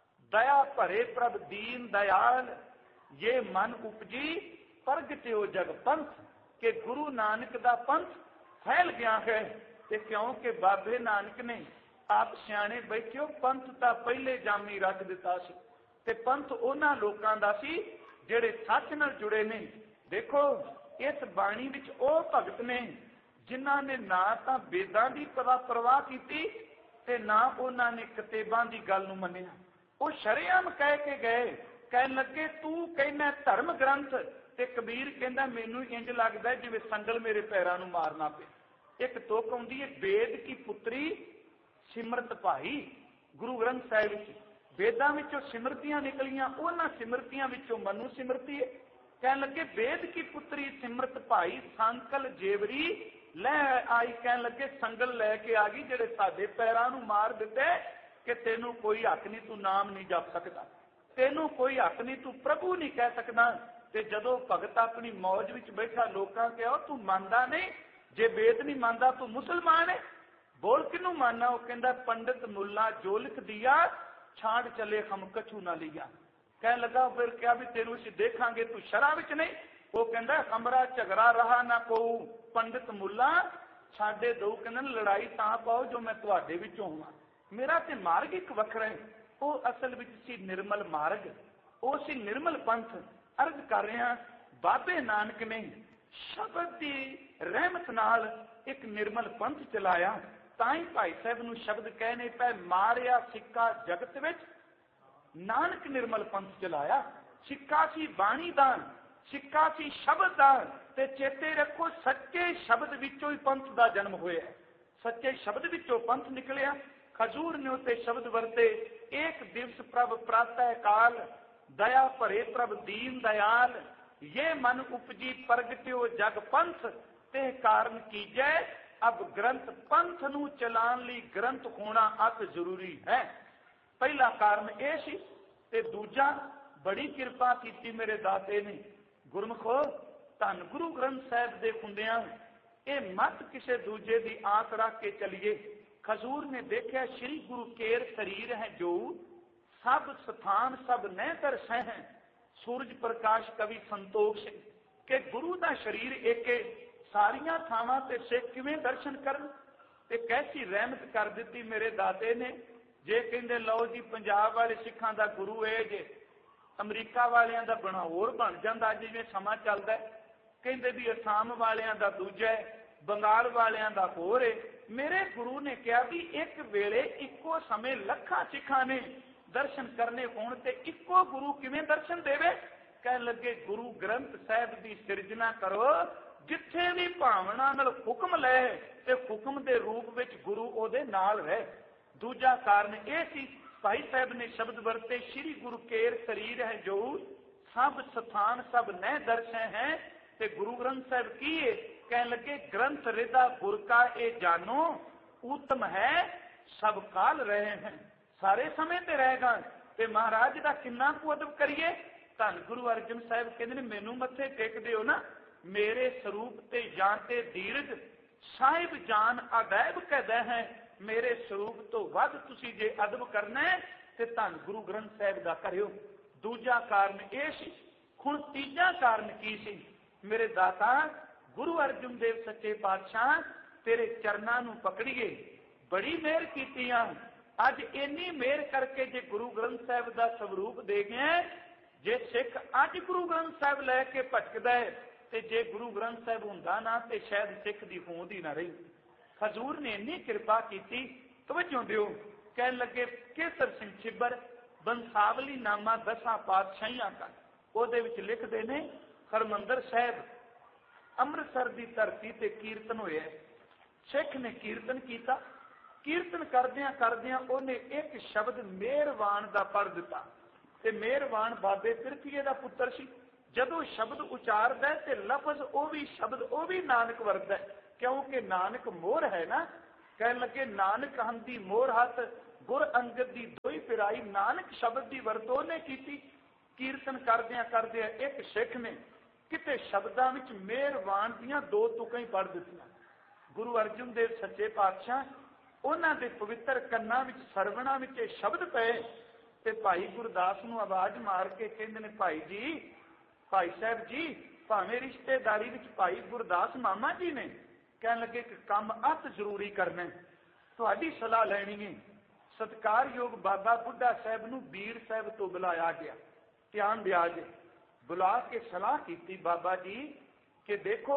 ਦਇਆ ਭਰੇ ਪ੍ਰਭ ਦੀਨ ਦਇਆਲ, ये मन उपजी प्रगट्यो जग पंथ। के गुरु नानक दा पंथ फैल गया है। ते क्योंकि बाबे नानक ने आप सियाणे बैठियो, पंथ तां पहले जामी रख दिता सी ते पंथ उन्हां लोकां दा सी जिहड़े सच नाल जुड़े ने। देखो इस बाणी विच ओह भगत ने जिन्हां ने ना तां वेदां दी परवाह कीती ते ना उन्हां ने किताबां दी गल नूं मन्निया। ਉਹ ਸ਼ਰੇਆਮ ਕਹਿ ਕੇ ਗਏ, ਕਹਿਣ ਲੱਗੇ ਤੂੰ ਕਹਿੰਦਾ ਧਰਮ ਗ੍ਰੰਥ, ਤੇ ਕਬੀਰ ਕਹਿੰਦਾ ਮੈਨੂੰ ਇੰਜ ਲੱਗਦਾ ਜਿਵੇਂ ਸੰਗਲ ਮੇਰੇ ਪੈਰਾਂ ਨੂੰ ਮਾਰਨਾ ਪਿਆ। ਇੱਕ ਤੁਕ ਆਉਂਦੀ ਹੈ, ਵੇਦ ਕੀ ਪੁੱਤਰੀ ਸਿਮਰਤ ਭਾਈ। ਗੁਰੂ ਗ੍ਰੰਥ ਸਾਹਿਬ ਵਿੱਚ ਵੇਦਾਂ ਵਿੱਚੋਂ ਸਿਮਰਤੀਆਂ ਨਿਕਲੀਆਂ, ਉਹਨਾਂ ਸਿਮਰਤੀਆਂ ਵਿੱਚੋਂ ਮਨੂ ਸਿਮਰਤੀ ਹੈ। ਕਹਿਣ ਲੱਗੇ ਵੇਦ ਕੀ ਪੁੱਤਰੀ ਸਿਮਰਤ ਭਾਈ, ਸੰਕਲ ਜੇਵਰੀ ਲੈ ਆਈ। ਕਹਿਣ ਲੱਗੇ ਸੰਗਲ ਲੈ ਕੇ ਆ ਗਈ ਜਿਹੜੇ ਸਾਡੇ ਪੈਰਾਂ ਨੂੰ ਮਾਰ ਦਿੱਤੇ ਕਿ ਤੈਨੂੰ ਕੋਈ ਹੱਕ ਨਹੀਂ, ਤੂੰ ਨਾਮ ਨਹੀਂ ਜਪ ਸਕਦਾ, ਤੈਨੂੰ ਕੋਈ ਹੱਕ ਨਹੀਂ, ਤੂੰ ਪ੍ਰਭੂ ਨਹੀਂ ਕਹਿ ਸਕਦਾ। ਤੇ ਜਦੋਂ ਭਗਤ ਆਪਣੀ ਮੌਜ ਵਿੱਚ ਬੈਠਾ, ਲੋਕਾਂ ਕਿਹਾ ਤੂੰ ਮੰਨਦਾ ਨਹੀਂ, ਜੇ ਵੇਦ ਨਹੀਂ ਮੰਨਦਾ ਤੂੰ ਮੁਸਲਮਾਨ ਹੈ, ਬੋਲ ਕਿਹਨੂੰ ਮੰਨਣਾ? ਉਹ ਕਹਿੰਦਾ ਪੰਡਿਤ ਮੁੱਲਾ ਜੋ ਲਿਖ ਦਿਆ, ਛਾੜ ਚਲੇ ਹਮ ਕਛੂ ਨਾ ਲਿਆ। ਕਹਿਣ ਲੱਗਾ ਫਿਰ ਕਿਹਾ ਵੀ ਤੈਨੂੰ ਅਸੀਂ ਦੇਖਾਂਗੇ ਤੂੰ ਸ਼ਰਾਂ ਵਿੱਚ ਨਹੀਂ। ਉਹ ਕਹਿੰਦਾ ਹਮਰਾ ਝਗੜਾ ਰਹਾ ਨਾ ਕੋ ਪੰਡਿਤ ਮੁੱਲਾ, ਸਾਡੇ ਦੋ ਕਹਿੰਦੇ ਲੜਾਈ ਤਾਂ ਪਾਓ ਜੋ ਮੈਂ ਤੁਹਾਡੇ ਵਿੱਚੋਂ ਹਾਂ। ਮੇਰਾ ਤੇ ਮਾਰਗ ਇੱਕ ਵੱਖਰਾ ਹੈ, ਉਹ ਅਸਲ ਵਿੱਚ ਸੀ ਨਿਰਮਲ ਮਾਰਗ, ਉਹ ਸੀ ਨਿਰਮਲ ਪੰਥ। ਅਰਜ਼ ਕਰ ਰਿਹਾ ਬਾਬੇ ਨਾਨਕ ਨੇ ਸ਼ਬਦ ਦੀ ਰਹਿਮਤ ਨਾਲ ਇੱਕ ਨਿਰਮਲ ਪੰਥ ਚਲਾਇਆ। ਤਾਂ ਹੀ ਭਾਈ ਸਾਹਿਬ ਨੂੰ ਸ਼ਬਦ ਕਹਿਣੇ ਪਏ, ਮਾਰਿਆ ਸਿੱਕਾ ਜਗਤ ਵਿੱਚ, ਨਾਨਕ ਨਿਰਮਲ ਪੰਥ ਚਲਾਇਆ। ਸਿੱਕਾ ਸੀ ਬਾਣੀ ਦਾ, ਸਿੱਕਾ ਸੀ ਸ਼ਬਦ ਦਾ। ਤੇ ਚੇਤੇ ਰੱਖੋ ਸੱਚੇ ਸ਼ਬਦ ਵਿੱਚੋਂ ਹੀ ਪੰਥ ਦਾ ਜਨਮ ਹੋਇਆ, ਸੱਚੇ ਸ਼ਬਦ ਵਿੱਚੋਂ ਪੰਥ ਨਿਕਲਿਆ। ਹਜ਼ੂਰ ਨੇ ਉੱਤੇ ਸ਼ਬਦ ਵਰਤੇ, ਏਕ ਦਿਵਸ ਪ੍ਰਭ ਪ੍ਰਾਤः ਕਾਲ, ਦਇਆ ਭਰੇ ਪ੍ਰਭ ਦੀਨ ਦਇਆਲ, ये मन उपजी प्रगट्यो जग पंथ, ते कारण कीजै अब ग्रंथ। पंथ नू चलान लई ग्रंथ होना अत जरूरी है। पहला कारण यह सी, ते दूजा बड़ी किरपा की मेरे दाते ने। गुरमुखो धन गुरु ग्रंथ साहिब दे हुंदियां ये मत किसी दूजे की आस रख के चलीए। खजूर ने देखा श्री गुरु केर शरीर है जो, सब स्थान सब नह दर्शै है। सूरज प्रकाश कवि संतोख सिंह के गुरु का शरीर एक सारिया थावां ते सिख किवें दर्शन करन, ते कैसी रहमत कर दी मेरे दाते ने। जे कहंदे लो जी पंजाब वाले सिखां दा गुरु है जे, अमरीका वालियां दा बना होर बन जांदा जिवें समा चलदा है। कहंदे भी असम वालियां दा दूजा है, बंगाल वालियां दा होर है। मेरे गुरु ने कहा भी एक वेले इक्को समय लखां सिखां ने दर्शन करने होण ते इक्को गुरु किवें दर्शन देवे। कह लगे गुरु ग्रंथ साहिब की सिरजना करो, जिथे भी भावना नाल हुक्म लै ते हुक्म दे रूप विच गुरु ओदे नाल रहे। दूजा कारण यह सी, भाई साहब ने शब्द वरते, श्री गुरु केर शरीर है जो, सब स्थान सब नह दर्शै हैं। ते गुरु ग्रंथ साहिब की है? कह लगे ग्रंथ रिदा गुर का ए जानो, उत्तम है सब काल रहे हैं, सारे समय ते रहेगा। ते महाराज का किन्ना कु अदब करिए। धन गुरु अर्जन साहिब कहते हैं मैनू मत्थे टेकदे हो ना, मेरे स्वरूप ते जान ते दीर्घ साहिब जान अदैब कहदा है। मेरे स्वरूप तो वध तुसी जे अदब करना है ते धन गुरु ग्रंथ साहिब दा करियो। दूजा कारण यह सी। हुण तीजा कारण की सी? मेरे दाता गुरु अर्जन देव सच्चे पातशाह तेरे चरनां नूं पकड़िए, बड़ी मेहर कीती आ। अज इन्नी मेहर करके जे गुरु ग्रंथ साहिब का स्वरूप दे गए, जे सिख अज गुरु ग्रंथ साहिब लैके भटकदा है ते जे गुरु ग्रंथ साहिब हुंदा ना ते शायद सिख दी होंद ही ना रही। हजूर ने इन्नी कृपा की। तवज्जो दिओ, कह लगे केसर सिंह छिब्बर बंसावली नामा 10 पातशाहियां का ਉਹਦੇ ਵਿੱਚ ਲਿਖਦੇ ਨੇ, ਹਰਮੰਦਰ ਸਾਹਿਬ ਅੰਮ੍ਰਿਤਸਰ ਦੀ ਧਰਤੀ ਤੇ ਕੀਰਤਨ ਹੋਇਆ। ਸਿੱਖ ਨੇ ਕੀਰਤਨ ਕੀਤਾ, ਕੀਰਤਨ ਕਰਦਿਆਂ ਕਰਦਿਆਂ ਉਹਨੇ ਇੱਕ ਸ਼ਬਦ ਮਿਹਰਬਾਨ ਦਾ ਪੜ੍ਹ ਦਿੱਤਾ। ਤੇ ਮਿਹਰਬਾਨ ਬਾਬੇ ਪਿਰਥੀਏ ਦਾ ਪੁੱਤਰ ਸੀ। ਜਦੋਂ ਸ਼ਬਦ ਉਚਾਰਦਾ ਤੇ ਲਫ਼ਜ਼ ਉਹ ਵੀ ਸ਼ਬਦ ਉਹ ਵੀ ਨਾਨਕ ਵਰਤਦਾ, ਕਿਉਂਕਿ ਨਾਨਕ ਮੋਹਰ ਹੈ ਨਾ। ਕਹਿਣ ਲੱਗੇ ਨਾਨਕ ਹੰਦੀ ਮੋਹਰ ਹੱਥ, ਗੁਰ ਅੰਗਦ ਦੀ ਦੋਈ ਪਿਰਾਈ। ਨਾਨਕ ਸ਼ਬਦ ਦੀ ਵਰਤੋਂ ਨੇ ਕੀਤੀ। ਕੀਰਤਨ ਕਰਦਿਆਂ ਕਰਦਿਆਂ ਇੱਕ ਸਿੱਖ ਨੇ ਕਿਤੇ ਸ਼ਬਦਾਂ ਵਿੱਚ ਮਿਹਰਬਾਨ ਦੀਆਂ ਦੋ ਤੁਕਾਂ ਹੀ ਪੜ੍ਹ ਦਿੱਤੀਆਂ। ਗੁਰੂ ਅਰਜਨ ਦੇਵ ਸੱਚੇ ਪਾਤਸ਼ਾਹ ਉਹਨਾਂ ਦੇ ਪਵਿੱਤਰ ਕੰਨਾਂ ਵਿੱਚ ਸਰਵਣਾ ਵਿੱਚ ਇਹ ਸ਼ਬਦ ਪਏ ਤੇ ਭਾਈ ਗੁਰਦਾਸ ਨੂੰ ਆਵਾਜ਼ ਮਾਰ ਕੇ ਕਹਿੰਦੇ ਨੇ, ਭਾਈ ਜੀ, ਭਾਈ ਸਾਹਿਬ ਜੀ, ਭਾਵੇਂ ਰਿਸ਼ਤੇਦਾਰੀ ਵਿੱਚ ਭਾਈ ਗੁਰਦਾਸ ਮਾਮਾ ਜੀ ਨੇ, ਕਹਿਣ ਲੱਗੇ ਕਿ ਕੰਮ ਅਤ ਜ਼ਰੂਰੀ ਕਰਨਾ, ਤੁਹਾਡੀ ਸਲਾਹ ਲੈਣੀ ਹੈ। ਸਤਿਕਾਰਯੋਗ ਬਾਬਾ ਬੁੱਢਾ ਸਾਹਿਬ ਨੂੰ ਬੀੜ ਸਾਹਿਬ ਤੋਂ ਬੁਲਾਇਆ ਗਿਆ। ਧਿਆਨ ਦਿਆ ਜੇ, ਬੁਲਾ ਕੇ ਸਲਾਹ ਕੀਤੀ ਬਾਬਾ ਜੀ ਕਿ ਦੇਖੋ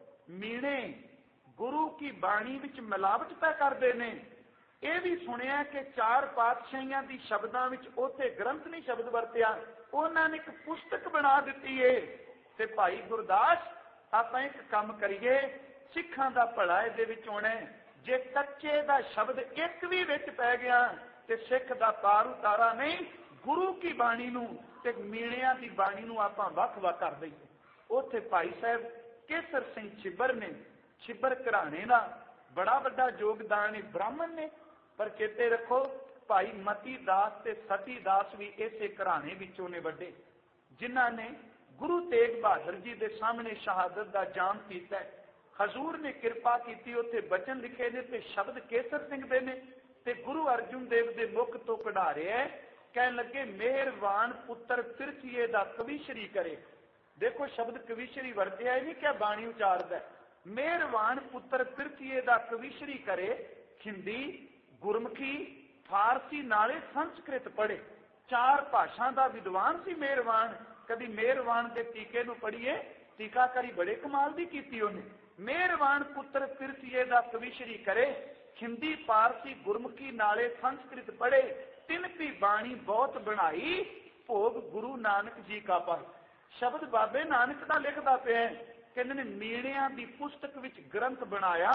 ਮੀਣੇ ਗੁਰੂ ਕੀ ਬਾਣੀ ਵਿੱਚ ਮਿਲਾਵਟ ਤਾਂ ਕਰਦੇ ਨੇ। ਇਹ ਵੀ ਸੁਣਿਆ ਕਿ 4 ਪਾਤਸ਼ਾਹੀਆਂ ਦੀ ਸ਼ਬਦਾਂ ਵਿੱਚ ਉੱਥੇ ਗ੍ਰੰਥ ਨਹੀਂ ਸ਼ਬਦ ਵਰਤਿਆ, ਉਹਨਾਂ ਨੇ ਇੱਕ ਪੁਸਤਕ ਬਣਾ ਦਿੱਤੀ ਏ। ਤੇ ਭਾਈ ਗੁਰਦਾਸ, ਆਪਾਂ ਇੱਕ ਕੰਮ ਕਰੀਏ, ਸਿੱਖਾਂ ਦਾ ਭਲਾ ਇਹਦੇ ਵਿੱਚ ਹੋਣਾ। ਜੇ ਕੱਚੇ ਦਾ ਸ਼ਬਦ ਇੱਕ ਵੀ ਵਿੱਚ ਪੈ ਗਿਆ ਤੇ ਸਿੱਖ ਦਾ ਪਾਰ ਉਤਾਰਾ ਨਹੀਂ। ਗੁਰੂ ਕੀ ਬਾਣੀ ਨੂੰ ਤੇ ਮੀਣਿਆਂ ਦੀ ਬਾਣੀ ਨੂੰ ਆਪਾਂ ਵੱਖ-ਵੱਖ ਕਰ ਦਈਏ। ਉੱਥੇ ਭਾਈ ਸਾਹਿਬ ਕੇਸਰ ਸਿੰਘ ਛਿੱਬਰ ਨੇ, ਛਿੱਬਰ ਘਰਾਣੇ ਦਾ ਬੜਾ ਵੱਡਾ ਯੋਗਦਾਨ ਹੈ, ਬ੍ਰਾਹਮਣ ਨੇ, ਪਰ ਚੇਤੇ ਰੱਖੋ ਭਾਈ ਮਤੀ ਦਾਸ ਤੇ ਸਤੀ ਦਾਸ ਵੀ ਇਸੇ ਘਰਾਣੇ ਵਿੱਚੋਂ ਨੇ ਵੱਡੇ, ਜਿਨ੍ਹਾਂ ਨੇ ਗੁਰੂ ਤੇਗ ਬਹਾਦਰ ਜੀ ਦੇ ਸਾਹਮਣੇ ਸ਼ਹਾਦਤ ਦਾ ਜਾਮ ਕੀਤਾ। ਹਜ਼ੂਰ ਨੇ ਕਿਰਪਾ ਕੀਤੀ, ਉੱਥੇ ਬਚਨ ਲਿਖੇ ਨੇ ਤੇ ਸ਼ਬਦ ਕੇਸਰ ਸਿੰਘ ਦੇ ਨੇ ਤੇ ਗੁਰੂ ਅਰਜਨ ਦੇਵ ਦੇ ਮੁਖ ਤੋਂ ਕਢਾ ਰਿਹਾ। ਕਹਿਣ ਲੱਗੇ ਮਿਹਰਬਾਨ ਪੁੱਤਰ ਪਿਰਥੀਏ ਦਾ ਕਵੀਸ਼ਰੀ ਕਰੇ। ਦੇਖੋ ਸ਼ਬਦ ਕਵੀਸ਼ਰੀ ਵਰਤਿਆ ਨਹੀਂ ਕਿ ਬਾਣੀ ਉਚਾਰਦਾ। ਮਿਹਰਬਾਨ ਪੁੱਤਰ ਪਿਰਥੀਏ ਦਾ ਕਵੀਸ਼ਰੀ ਕਰੇ। ਹਿੰਦੀ, ਗੁਰਮੁਖੀ, ਫਾਰਸੀ ਨਾਲੇ ਸੰਸਕ੍ਰਿਤ ਪੜ੍ਹੇ। 4 ਭਾਸ਼ਾ ਦਾ ਵਿਦਵਾਨ ਸੀ ਮਿਹਰਬਾਨ। ਕਦੀ ਮਿਹਰਬਾਨ ਦੇ ਟੀਕੇ ਨੂੰ ਪੜ੍ਹੀਏ, ਟੀਕਾਕਾਰੀ ਬੜੇ ਕਮਾਲ ਦੀ ਕੀਤੀ ਉਹਨੇ। ਮਿਹਰਬਾਨ ਪੁੱਤਰ ਪਿਰਥੀਏ ਦਾ ਕਵੀਸ਼ਰੀ ਕਰੇ। ਹਿੰਦੀ, ਪਾਰਸੀ, ਗੁਰਮੁਖੀ ਨਾਲੇ ਸੰਸਕ੍ਰਿਤ ਪੜ੍ਹੇ। 3 ਦੀ ਬਾਣੀ ਬਹੁਤ ਬਣਾਈ, ਭੋਗ ਗੁਰੂ ਨਾਨਕ ਜੀ ਕਾ ਪਾਈ। ਸ਼ਬਦ ਬਾਬੇ ਨਾਨਕ ਦਾ ਲਿਖਦਾ ਪਿਆ। ਕਹਿੰਦੇ ਨੇ ਮੀਣਿਆਂ ਦੀ ਪੁਸਤਕ ਵਿੱਚ ਗ੍ਰੰਥ ਬਣਾਇਆ,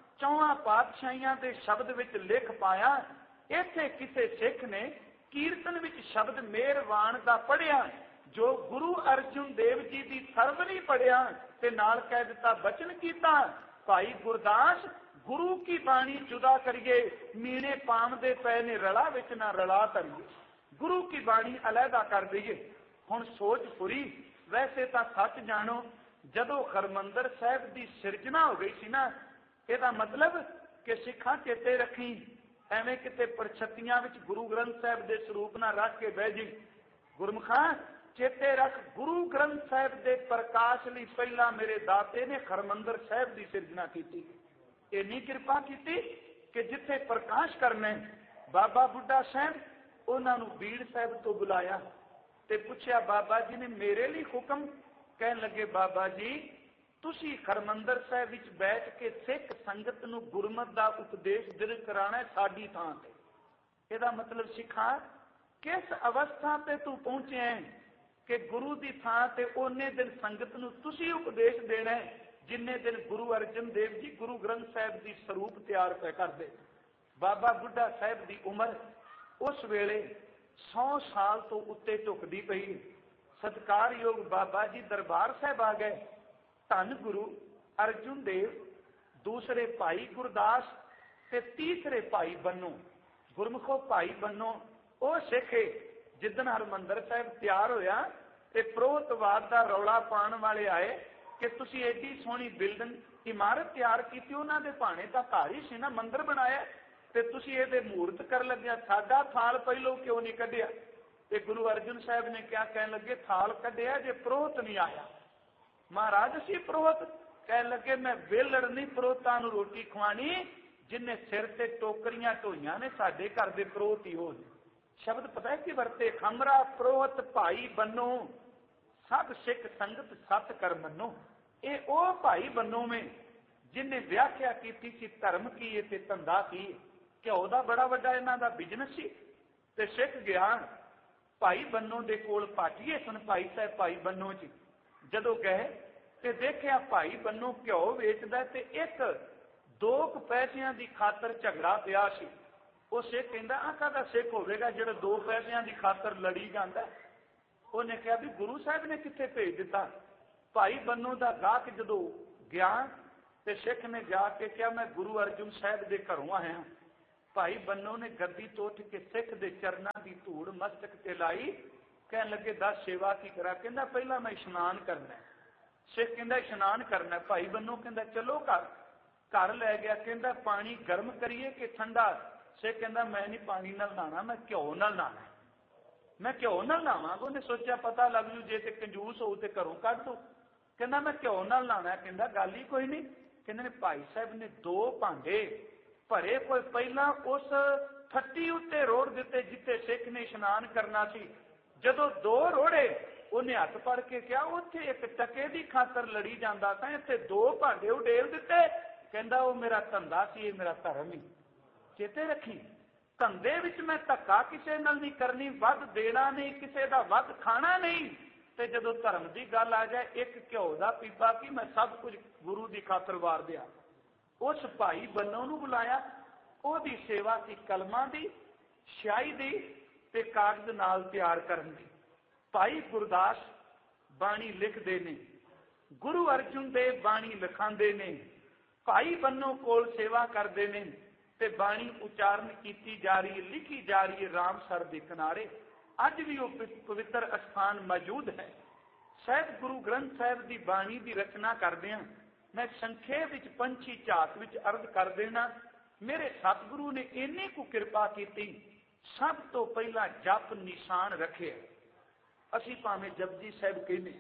4 ਪਾਤਸ਼ਾਹੀਆਂ ਦੇ ਸ਼ਬਦ ਵਿੱਚ ਲਿਖ ਪਾਇਆ। ਇੱਥੇ ਕਿਸੇ ਸਿੱਖ ਨੇ ਕੀਰਤਨ ਵਿੱਚ ਸ਼ਬਦ ਮਿਹਰਬਾਨ ਦਾ ਪੜ੍ਹਿਆ, ਜੋ ਗੁਰੂ ਅਰਜਨ ਦੇਵ ਜੀ ਦੀ ਸਰਵਣੀ ਪੜ੍ਹਿਆ ਤੇ ਨਾਲ ਕਹਿ ਦਿੱਤਾ, ਬਚਨ ਕੀਤਾ, ਭਾਈ ਗੁਰਦਾਸ ਗੁਰੂ ਕੀ ਬਾਣੀ ਜੁਦਾ ਕਰੀਏ, ਮੀਣੇ ਪਾਮਦੇ ਪਏ ਨੇ ਰਲਾ ਵਿੱਚ ਨਾ ਰਲਾ ਧਰੀਏ, ਗੁਰੂ ਕੀ ਬਾਣੀ ਅਲੱਗਾ ਕਰ ਦਈਏ। ਹੁਣ ਸੋਚ ਪੂਰੀ। ਵੈਸੇ ਤਾਂ ਸੱਚ ਜਾਣੋ, ਜਦੋਂ ਹਰਮੰਦਰ ਸਾਹਿਬ ਦੀ ਸਿਰਜਣਾ ਹੋ ਗਈ ਸੀ ਨਾ, ਇਹਦਾ ਮਤਲਬ ਕਿ ਸਿੱਖਾਂ ਚੇਤੇ ਰੱਖੀ, ਐਵੇਂ ਕਿਤੇ ਪਰਛਤੀਆਂ ਵਿੱਚ ਗੁਰੂ ਗ੍ਰੰਥ ਸਾਹਿਬ ਦੇ ਸਰੂਪ ਨਾਲ ਰੱਖ ਕੇ ਬਹਿ ਜੀ। ਗੁਰਮੁਖਾਂ ਚੇਤੇ ਰੱਖ, ਗੁਰੂ ਗ੍ਰੰਥ ਸਾਹਿਬ ਦੇ ਪ੍ਰਕਾਸ਼ ਲਈ ਪਹਿਲਾਂ ਮੇਰੇ ਦਾਤੇ ਨੇ ਹਰਮੰਦਰ ਸਾਹਿਬ ਦੀ ਸਿਰਜਣਾ ਕੀਤੀ। ਇੰਨੀ ਕਿਰਪਾ ਕੀਤੀ ਕਿ ਜਿੱਥੇ ਪ੍ਰਕਾਸ਼ ਕਰਨਾ, ਬਾਬਾ ਬੁੱਢਾ ਸਾਹਿਬ ਉਹਨਾਂ ਨੂੰ ਬੀੜ ਸਾਹਿਬ ਤੋਂ ਬੁਲਾਇਆ ਤੇ ਪੁੱਛਿਆ, ਬਾਬਾ ਜੀ ਨੇ ਮੇਰੇ ਲਈ ਹੁਕਮ? ਕਹਿਣ ਲੱਗੇ, ਬਾਬਾ ਜੀ ਤੁਸੀਂ ਹਰਮੰਦਰ ਸਾਹਿਬ ਵਿੱਚ ਬੈਠ ਕੇ ਸਿੱਖ ਸੰਗਤ ਨੂੰ ਗੁਰਮਤ ਦਾ ਉਪਦੇਸ਼ ਦਿਲ ਕਰਾਣਾ ਸਾਡੀ ਥਾਂ ਤੇ। ਇਹਦਾ ਮਤਲਬ ਸਿੱਖਾਂ ਕਿਸ ਅਵਸਥਾ ਤੇ ਤੂੰ ਪਹੁੰਚਿਆ ਕਿ ਗੁਰੂ ਦੀ ਥਾਂ ਤੇ ਉਹਨੇ ਦਿਨ ਸੰਗਤ ਨੂੰ ਤੁਸੀਂ ਉਪਦੇਸ਼ ਦੇਣਾ ਜਿੰਨੇ ਦਿਨ ਗੁਰੂ ਅਰਜਨ ਦੇਵ ਜੀ ਗੁਰੂ ਗ੍ਰੰਥ ਸਾਹਿਬ ਦੀ ਸਰੂਪ ਤਿਆਰ ਕਰਦੇ। ਬਾਬਾ ਬੁੱਢਾ ਸਾਹਿਬ ਦੀ ਉਮਰ ਉਸ ਵੇਲੇ 100 ਸਾਲ ਤੋਂ ਉੱਤੇ ਝੁਕਦੀ ਪਈ। ਸਤਿਕਾਰਯੋਗ ਬਾਬਾ ਜੀ ਦਰਬਾਰ ਸਾਹਿਬ ਆ ਗਏ। ਧੰਨ ਗੁਰੂ ਅਰਜਨ ਦੇਵ, ਦੂਸਰੇ ਭਾਈ ਗੁਰਦਾਸ ਤੇ ਤੀਸਰੇ ਭਾਈ ਬੰਨੋ। ਗੁਰਮੁਖੋ ਭਾਈ ਬੰਨੋ ਉਹ ਸਿੱਖ ਜਿੱਦਣ ਹਰਮੰਦਰ ਸਾਹਿਬ ਤਿਆਰ ਹੋਇਆ ਤੇ ਪ੍ਰੋਤਵਾਦ ਦਾ ਰੌਲਾ ਪਾਉਣ ਵਾਲੇ ਆਏ ਕਿ ਤੁਸੀਂ ਐਡੀ ਸੋਹਣੀ ਬਿਲਡਿੰਗ ਇਮਾਰਤ ਤਿਆਰ ਕੀਤੀ, ਉਹਨਾਂ ਦੇ ਭਾਣੇ ਤਾਂ ਘਰ ਹੀ ਸੀ ਨਾ, ਮੰਦਿਰ ਬਣਾਇਆ, ਤੇ ਤੁਸੀਂ ਇਹਦੇ ਮੂਰਤ ਕਰਨ ਲੱਗਿਆ, ਸਾਡਾ ਥਾਲ ਪਹਿਲੋਂ ਕਿਉਂ ਨਹੀਂ ਕੱਢਿਆ? ਤੇ ਗੁਰੂ ਅਰਜਨ ਸਾਹਿਬ ਨੇ ਕਿਹਾ, ਕਹਿਣ ਲੱਗੇ ਥਾਲ ਕੱਢਿਆ ਜੇ ਪ੍ਰੋਹਤ ਨਹੀਂ ਆਇਆ। ਮਹਾਰਾਜ ਸੀ ਪ੍ਰੋਹਤ? ਕਹਿਣ ਲੱਗੇ ਮੈਂ ਵੇਲੜ ਨਹੀਂ ਪ੍ਰੋਹਤਾਂ ਨੂੰ ਰੋਟੀ ਖਵਾਣੀ, ਜਿੰਨੇ ਸਿਰ ਤੇ ਟੋਕਰੀਆਂ ਢੋਈਆਂ ਨੇ ਸਾਡੇ ਘਰ ਦੇ ਪ੍ਰੋਹਤ ਹੀ ਹੋ। ਸ਼ਬਦ ਪਤਾ ਕੀ ਵਰਤੇ? ਖਮਰਾ ਪ੍ਰੋਹਤ ਭਾਈ ਬੰਨੋ, ਸਭ ਸਿੱਖ ਸੰਗਤ ਸਤ ਕਰ ਮੰਨੋ। ਇਹ ਉਹ ਭਾਈ ਬੰਨੋ में जिन्हें व्याख्या की सी धर्म की ते धंधा की। घ्यो का बड़ा वड्डा इन्हां दा बिजनेस सी ते सिख गया भाई बन्नो दे कोल भाटीए सन। भाई साहब भाई बन्नो जी जदों गए ते देखिया भाई बन्नो घ्यो वेचदा ते एक 2 पैसिਆਂ ਦੀ खातर झगड़ा पिया सी। ਉਹ ਸਿੱਖ ਕਹਿੰਦਾ ਆਹ ਕਾਹਦਾ ਸਿੱਖ ਹੋਵੇਗਾ ਜਿਹੜਾ 2 ਪੈਸਿਆਂ ਦੀ ਖਾਤਰ ਲੜੀ ਜਾਂਦਾ। ਉਹਨੇ ਕਿਹਾ ਵੀ ਗੁਰੂ ਸਾਹਿਬ ਨੇ ਕਿੱਥੇ ਭੇਜ ਦਿੱਤਾ। ਭਾਈ ਬੰਨੋ ਦਾ ਗਾਹਕ ਜਦੋਂ ਗਿਆ ਤੇ ਸਿੱਖ ਨੇ ਜਾ ਕੇ ਕਿਹਾ ਮੈਂ ਗੁਰੂ ਅਰਜਨ ਸਾਹਿਬ ਦੇ ਘਰੋਂ ਆਇਆ। ਭਾਈ ਬੰਨੋ ਨੇ ਗੱਦੀ ਤੋਂ ਉੱਠ ਕੇ ਸਿੱਖ ਦੇ ਚਰਨਾਂ ਦੀ ਧੂੜ ਮਸਤਕ ਤੇ ਲਾਈ। ਕਹਿਣ ਲੱਗੇ ਦੱਸ ਸੇਵਾ ਕੀ ਕਰਾਂ। ਕਹਿੰਦਾ ਪਹਿਲਾਂ ਮੈਂ ਇਸ਼ਨਾਨ ਕਰਨਾ। ਸਿੱਖ ਕਹਿੰਦਾ ਇਸ਼ਨਾਨ ਕਰਨਾ। ਭਾਈ ਬੰਨੋ ਕਹਿੰਦਾ ਚਲੋ ਘਰ। ਘਰ ਲੈ ਗਿਆ। ਕਹਿੰਦਾ ਪਾਣੀ ਗਰਮ ਕਰੀਏ ਕਿ ਠੰਡਾ। ਸਿੱਖ ਕਹਿੰਦਾ ਮੈਂ ਨਹੀਂ ਪਾਣੀ ਨਾਲ ਨਹਾਣਾ, ਮੈਂ ਘਿਓ ਨਾਲ ਨਹਾਣਾ। ਮੈਂ ਘਿਓ ਨਾਲ ਨਹਾਵਾਂਗਾ। ਉਹਨੇ ਸੋਚਿਆ ਪਤਾ ਲੱਗ ਜੂ ਜੇ ਤੇ ਕੰਜੂਸ ਹੋਊ ਤੇ ਘਰੋਂ ਕੱਢ ਦੂ। ਕਹਿੰਦਾ ਮੈਂ ਘਿਓ ਨਾਲ ਨਹਾਣਾ। ਕਹਿੰਦਾ ਗੱਲ ਹੀ ਕੋਈ ਨਹੀਂ। ਕਹਿੰਦੇ ਨੇ ਭਾਈ ਸਾਹਿਬ ਨੇ 2 ਭਾਂਡੇ ਭਰੇ ਕੋਈ ਪਹਿਲਾਂ ਉਸ ਫੱਟੀ ਉੱਤੇ ਰੋੜ ਦਿੱਤੇ ਜਿੱਥੇ ਸਿੱਖ ਨੇ ਇਸ਼ਨਾਨ ਕਰਨਾ ਸੀ। ਜਦੋਂ 2 ਰੋੜੇ ਉਹਨੇ ਹੱਥ ਫੜ ਕੇ ਕਿਹਾ ਉੱਥੇ ਇੱਕ ਟਕੇ ਦੀ ਖਾਤਰ ਲੜੀ ਜਾਂਦਾ ਤਾਂ ਇੱਥੇ 2 ਭਾਂਡੇ ਉਡੇਲ ਦਿੱਤੇ। ਕਹਿੰਦਾ ਉਹ ਮੇਰਾ ਧੰਦਾ ਸੀ, ਇਹ ਮੇਰਾ ਧਰਮ ਹੀ। ਚੇਤੇ ਰੱਖੀ, ਧੰਦੇ ਵਿੱਚ ਮੈਂ ਧੱਕਾ ਕਿਸੇ ਨਾਲ ਨਹੀਂ ਕਰਨੀ, ਵੱਧ ਦੇਣਾ ਨਹੀਂ, ਕਿਸੇ ਦਾ ਵੱਧ ਖਾਣਾ ਨਹੀਂ। ਤੇ ਜਦੋਂ ਧਰਮ ਦੀ ਗੱਲ ਆ ਜਾਏ, ਇੱਕ ਘਿਓ ਦਾ ਪੀਪਾ ਕੀ ਮੈਂ ਸਭ ਕੁਝ ਗੁਰੂ ਦੀ ਖਾਤਰ ਵਾਰ ਦਿਆ। ਉਸ ਭਾਈ ਬੰਨੋ ਨੂੰ ਬੁਲਾਇਆ। ਉਹਦੀ ਸੇਵਾ ਸੀ ਕਲਮਾਂ ਦੀ, ਸਿਆਹੀ ਦੀ ਤੇ ਕਾਗਜ਼ ਨਾਲ ਤਿਆਰ ਕਰਨ ਦੀ। ਭਾਈ ਗੁਰਦਾਸ ਬਾਣੀ ਲਿਖਦੇ ਨੇ, ਗੁਰੂ ਅਰਜਨ ਦੇਵ ਬਾਣੀ ਲਿਖਾਉਂਦੇ ਨੇ, ਭਾਈ ਬੰਨੋ ਕੋਲ ਸੇਵਾ ਕਰਦੇ ਨੇ ਤੇ ਬਾਣੀ ਉਚਾਰਨ ਕੀਤੀ ਜਾ ਰਹੀ, ਲਿਖੀ ਜਾ ਰਹੀ ਹੈ ਰਾਮਸਰ ਦੇ ਕਿਨਾਰੇ। ਅੱਜ ਵੀ ਉਹ ਪਵਿੱਤਰ ਅਸਥਾਨ ਮੌਜੂਦ ਹੈ। ਸਾਹਿਬ ਗੁਰੂ ਗ੍ਰੰਥ ਸਾਹਿਬ ਦੀ ਬਾਣੀ ਦੀ ਰਚਨਾ ਕਰਦੇ ਹਾਂ। ਮੈਂ ਸੰਖੇਪ ਵਿੱਚ ਪੰਛੀ ਝਾਤ ਵਿੱਚ ਅਰਜ਼ ਕਰ ਦੇਣਾ। ਮੇਰੇ ਸਤਿਗੁਰੂ ਨੇ ਇੰਨੀ ਕੁ ਕਿਰਪਾ ਕੀਤੀ, ਸਭ ਤੋਂ ਪਹਿਲਾਂ ਜਪ ਨਿਸ਼ਾਨ ਰੱਖਿਆ। ਅਸੀਂ ਭਾਵੇਂ ਜਪਜੀ ਸਾਹਿਬ ਕਹਿੰਦੇ,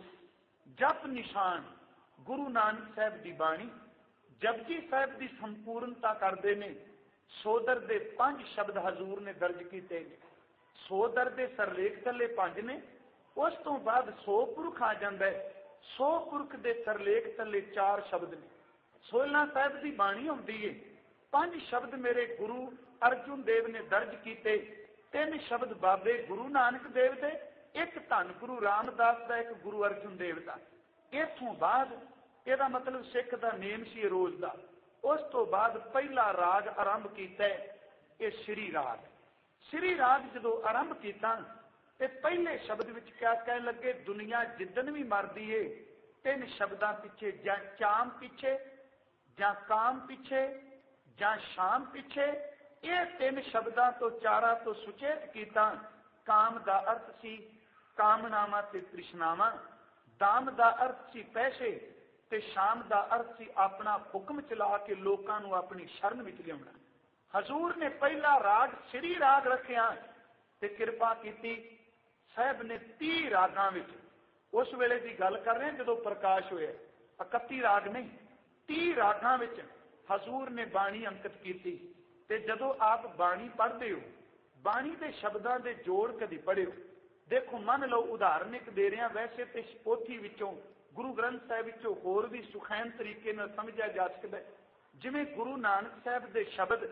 ਜਪ ਨਿਸ਼ਾਨ ਗੁਰੂ ਨਾਨਕ ਸਾਹਿਬ ਦੀ ਬਾਣੀ। ਜਪਜੀ ਸਾਹਿਬ ਦੀ ਸੰਪੂਰਨਤਾ ਕਰਦੇ ਨੇ। ਸੋਦਰ ਦੇ 5 ਸ਼ਬਦ ਹਜ਼ੂਰ ਨੇ ਦਰਜ ਕੀਤੇ ਨੇ। ਸੋਦਰ ਦੇ ਸਰਲੇਖ ਥੱਲੇ 5 ਨੇ। ਉਸ ਤੋਂ ਬਾਅਦ 100 ਪੁਰਖ ਆ ਜਾਂਦਾ ਹੈ। 100 ਪੁਰਖ ਦੇ ਸਰਲੇਖ ਥੱਲੇ 4 ਸ਼ਬਦ ਨੇ। 16 ਸਾਹਿਬ ਦੀ ਬਾਣੀ ਹੁੰਦੀ ਹੈ। 5 ਸ਼ਬਦ ਮੇਰੇ ਗੁਰੂ ਅਰਜਨ ਦੇਵ ਨੇ ਦਰਜ ਕੀਤੇ। 3 ਸ਼ਬਦ ਬਾਬੇ ਗੁਰੂ ਨਾਨਕ ਦੇਵ ਦੇ, 1 ਧੰਨ ਗੁਰੂ ਰਾਮਦਾਸ ਦਾ, 1 ਗੁਰੂ ਅਰਜਨ ਦੇਵ ਦਾ। ਇਥੋਂ ਬਾਅਦ ਇਹਦਾ ਮਤਲਬ ਸਿੱਖ ਦਾ ਨੇਮ ਸੀ ਰੋਜ਼ ਦਾ। ਉਸ ਤੋਂ ਬਾਅਦ ਪਹਿਲਾ ਰਾਗ ਆਰੰਭ ਕੀਤਾ, ਇਹ ਸ੍ਰੀ ਰਾਗ। ਸ੍ਰੀ ਰਾਗ ਜਦੋਂ ਆਰੰਭ ਕੀਤਾ ਤੇ ਪਹਿਲੇ ਸ਼ਬਦ ਵਿੱਚ ਕਿਆ ਕਹਿਣ ਲੱਗੇ, ਦੁਨੀਆ ਜਿੱਦਣ ਵੀ ਮਰਦੀ ਏ 3 ਸ਼ਬਦਾਂ ਪਿੱਛੇ, ਜਾਂ ਚਾਮ ਪਿੱਛੇ, ਜਾਂ ਕਾਮ ਪਿੱਛੇ, ਜਾਂ ਸ਼ਾਮ ਪਿੱਛੇ। ਇਹ 3 ਸ਼ਬਦਾਂ ਤੋਂ 4 ਤੋਂ ਸੁਚੇਤ ਕੀਤਾ। ਕਾਮ ਦਾ ਅਰਥ ਸੀ ਕਾਮਨਾਵਾਂ ਤੇ ਤ੍ਰਿਸ਼ਨਾਵਾਂ, ਦਾਮ ਦਾ ਅਰਥ ਸੀ ਪੈਸੇ, ਤੇ ਸ਼ਾਮ ਦਾ ਅਰਥ ਸੀ ਆਪਣਾ ਹੁਕਮ ਚਲਾ ਕੇ ਲੋਕਾਂ ਨੂੰ ਆਪਣੀ ਸ਼ਰਨ ਵਿੱਚ ਲਿਆਉਣਾ। ਹਜ਼ੂਰ ਨੇ ਪਹਿਲਾ ਰਾਗ ਸ੍ਰੀ ਰਾਗ ਰੱਖਿਆ ਤੇ ਕਿਰਪਾ ਕੀਤੀ। ਸਾਹਿਬ ਨੇ 30 ਰਾਗਾਂ ਵਿੱਚ, ਉਸ ਵੇਲੇ ਦੀ ਗੱਲ ਕਰ ਰਹੇ ਜਦੋਂ ਪ੍ਰਕਾਸ਼ ਹੋਇਆ, 31 ਰਾਗ ਨਹੀਂ, 30 ਰਾਗਾਂ ਵਿੱਚ ਹਜ਼ੂਰ ਨੇ ਬਾਣੀ ਅੰਕਿਤ ਕੀਤੀ। ਤੇ ਜਦੋਂ ਆਪ ਬਾਣੀ ਪੜ੍ਹਦੇ ਹੋ, ਬਾਣੀ ਦੇ ਸ਼ਬਦਾਂ ਦੇ ਜੋੜ ਕਦੀ ਪੜ੍ਹਿਓ। ਦੇਖੋ, ਮੰਨ ਲਓ ਉਦਾਹਰਨ ਇੱਕ ਦੇ ਰਿਹਾ, ਵੈਸੇ ਤੇ ਪੋਥੀ ਵਿੱਚੋਂ ਗੁਰੂ ਗ੍ਰੰਥ ਸਾਹਿਬ ਵਿੱਚੋਂ ਹੋਰ ਵੀ ਸੁਖੈਨ ਤਰੀਕੇ ਨਾਲ ਸਮਝਿਆ ਜਾ ਸਕਦਾ। ਜਿਵੇਂ ਗੁਰੂ ਨਾਨਕ ਸਾਹਿਬ ਦੇ ਸ਼ਬਦ